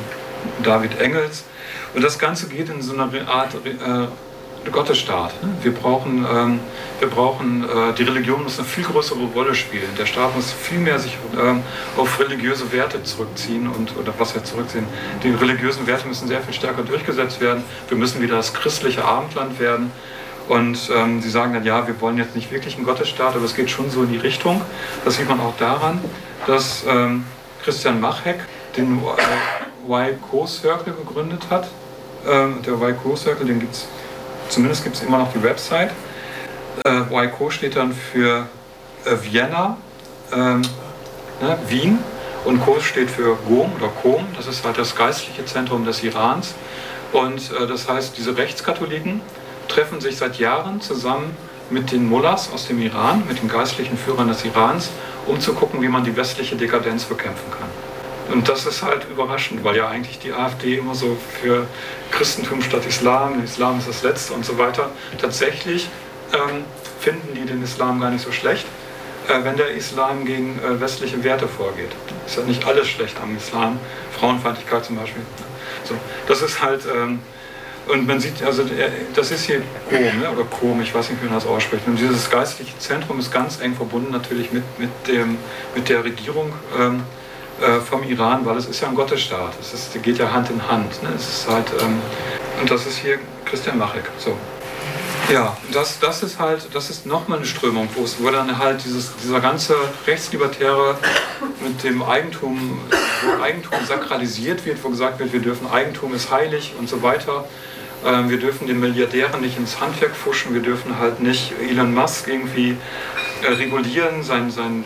David Engels. Und das Ganze geht in so einer Art äh, Gottesstaat. Wir brauchen, ähm, wir brauchen äh, die Religion muss eine viel größere Rolle spielen. Der Staat muss viel mehr sich ähm, auf religiöse Werte zurückziehen und oder was wir zurückziehen. Die religiösen Werte müssen sehr viel stärker durchgesetzt werden. Wir müssen wieder das christliche Abendland werden. Und ähm, sie sagen dann, ja, wir wollen jetzt nicht wirklich einen Gottesstaat, aber es geht schon so in die Richtung. Das sieht man auch daran, dass ähm, Christian Machek den äh, Y Co-Circle gegründet hat. Ähm, der Y Co-Circle, den gibt es Zumindest gibt es immer noch die Website. Äh, Y Co steht dann für äh, Vienna, ähm, ne, Wien, und Co steht für Qom oder Qom, das ist halt das geistliche Zentrum des Irans. Und äh, das heißt, diese Rechtskatholiken treffen sich seit Jahren zusammen mit den Mullahs aus dem Iran, mit den geistlichen Führern des Irans, um zu gucken, wie man die westliche Dekadenz bekämpfen kann. Und das ist halt überraschend, weil ja eigentlich die AfD immer so für Christentum statt Islam, Islam ist das Letzte und so weiter. Tatsächlich ähm, finden die den Islam gar nicht so schlecht, äh, wenn der Islam gegen äh, westliche Werte vorgeht. Ist ja nicht alles schlecht am Islam, Frauenfeindlichkeit zum Beispiel. So, das ist halt, ähm, und man sieht, also das ist hier Qom, ne, oder Qom, ich weiß nicht, wie man das ausspricht. Und dieses geistliche Zentrum ist ganz eng verbunden natürlich mit, mit, dem, mit der Regierung. Ähm, vom Iran, weil es ist ja ein Gottesstaat. Es ist, geht ja Hand in Hand. Ne? Es ist halt, ähm, und das ist hier Christian Machek. So. Ja, das, das ist halt, das ist nochmal eine Strömung, wo, es, wo dann halt dieses, dieser ganze Rechtslibertäre mit dem Eigentum, wo Eigentum sakralisiert wird, wo gesagt wird, wir dürfen, Eigentum ist heilig und so weiter. Ähm, wir dürfen den Milliardären nicht ins Handwerk pfuschen, wir dürfen halt nicht Elon Musk irgendwie äh, regulieren, sein, sein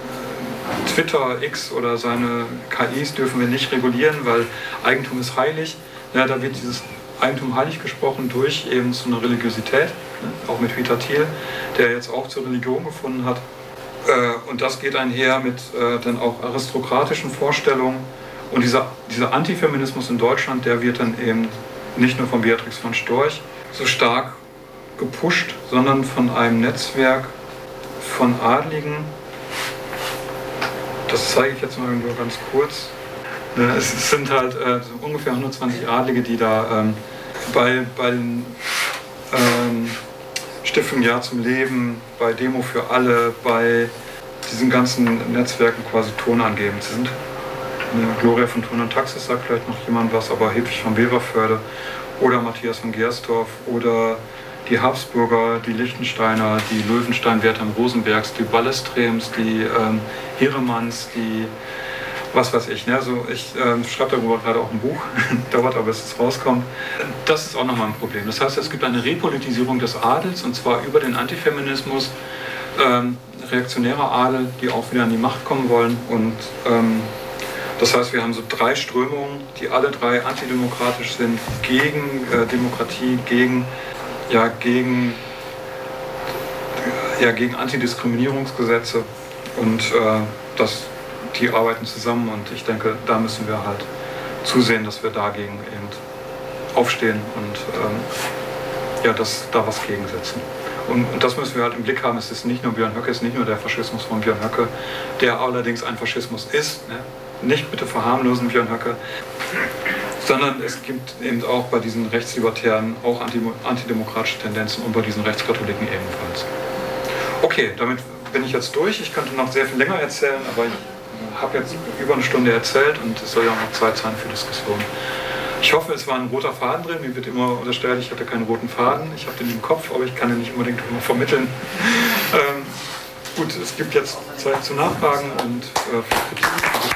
Twitter, X oder seine K Is dürfen wir nicht regulieren, weil Eigentum ist heilig. Ja, da wird dieses Eigentum heilig gesprochen durch eben so eine Religiosität, ne? Auch mit Rita Thiel, der jetzt auch zur Religion gefunden hat. Äh, und das geht einher mit äh, dann auch aristokratischen Vorstellungen. Und dieser, dieser Antifeminismus in Deutschland, der wird dann eben nicht nur von Beatrix von Storch so stark gepusht, sondern von einem Netzwerk von Adligen. Das zeige ich jetzt mal nur ganz kurz. Es sind halt äh, so ungefähr hundertzwanzig Adlige, die da ähm, bei, bei den ähm, Stiftung Ja zum Leben, bei Demo für alle, bei diesen ganzen Netzwerken quasi tonangebend sind. Eine Gloria von Thun und Taxis sagt vielleicht noch jemand was, aber Hedwig von Weberförde oder Matthias von Gersdorf oder die Habsburger, die Liechtensteiner, die Löwenstein-Wertheim Rosenbergs, die Ballestrems, die ähm, Heeremanns, die was weiß ich. Ne? Also ich ähm, schreibe darüber gerade auch ein Buch, dauert aber, bis es rauskommt. Das ist auch nochmal ein Problem. Das heißt, es gibt eine Repolitisierung des Adels, und zwar über den Antifeminismus, ähm, reaktionärer Adel, die auch wieder an die Macht kommen wollen. Und ähm, das heißt, wir haben so drei Strömungen, die alle drei antidemokratisch sind, gegen äh, Demokratie, gegen Ja, gegen, ja, gegen Antidiskriminierungsgesetze, und äh, das, die arbeiten zusammen, und ich denke, da müssen wir halt zusehen, dass wir dagegen eben aufstehen und ähm, ja, das, da was gegensetzen. Und, und das müssen wir halt im Blick haben. Es ist nicht nur Björn Höcke, es ist nicht nur der Faschismus von Björn Höcke, der allerdings ein Faschismus ist. Ne? Nicht bitte verharmlosen Björn Höcke. Sondern es gibt eben auch bei diesen Rechtslibertären auch antidemokratische Tendenzen und bei diesen Rechtskatholiken ebenfalls. Okay, damit bin ich jetzt durch. Ich könnte noch sehr viel länger erzählen, aber ich habe jetzt über eine Stunde erzählt und es soll ja auch noch Zeit sein für Diskussion. Ich hoffe, es war ein roter Faden drin. Mir wird immer unterstellt, ich hatte keinen roten Faden. Ich habe den im Kopf, aber ich kann ihn nicht unbedingt immer vermitteln. ähm, gut, es gibt jetzt Zeit zu Nachfragen und äh, für Kritik.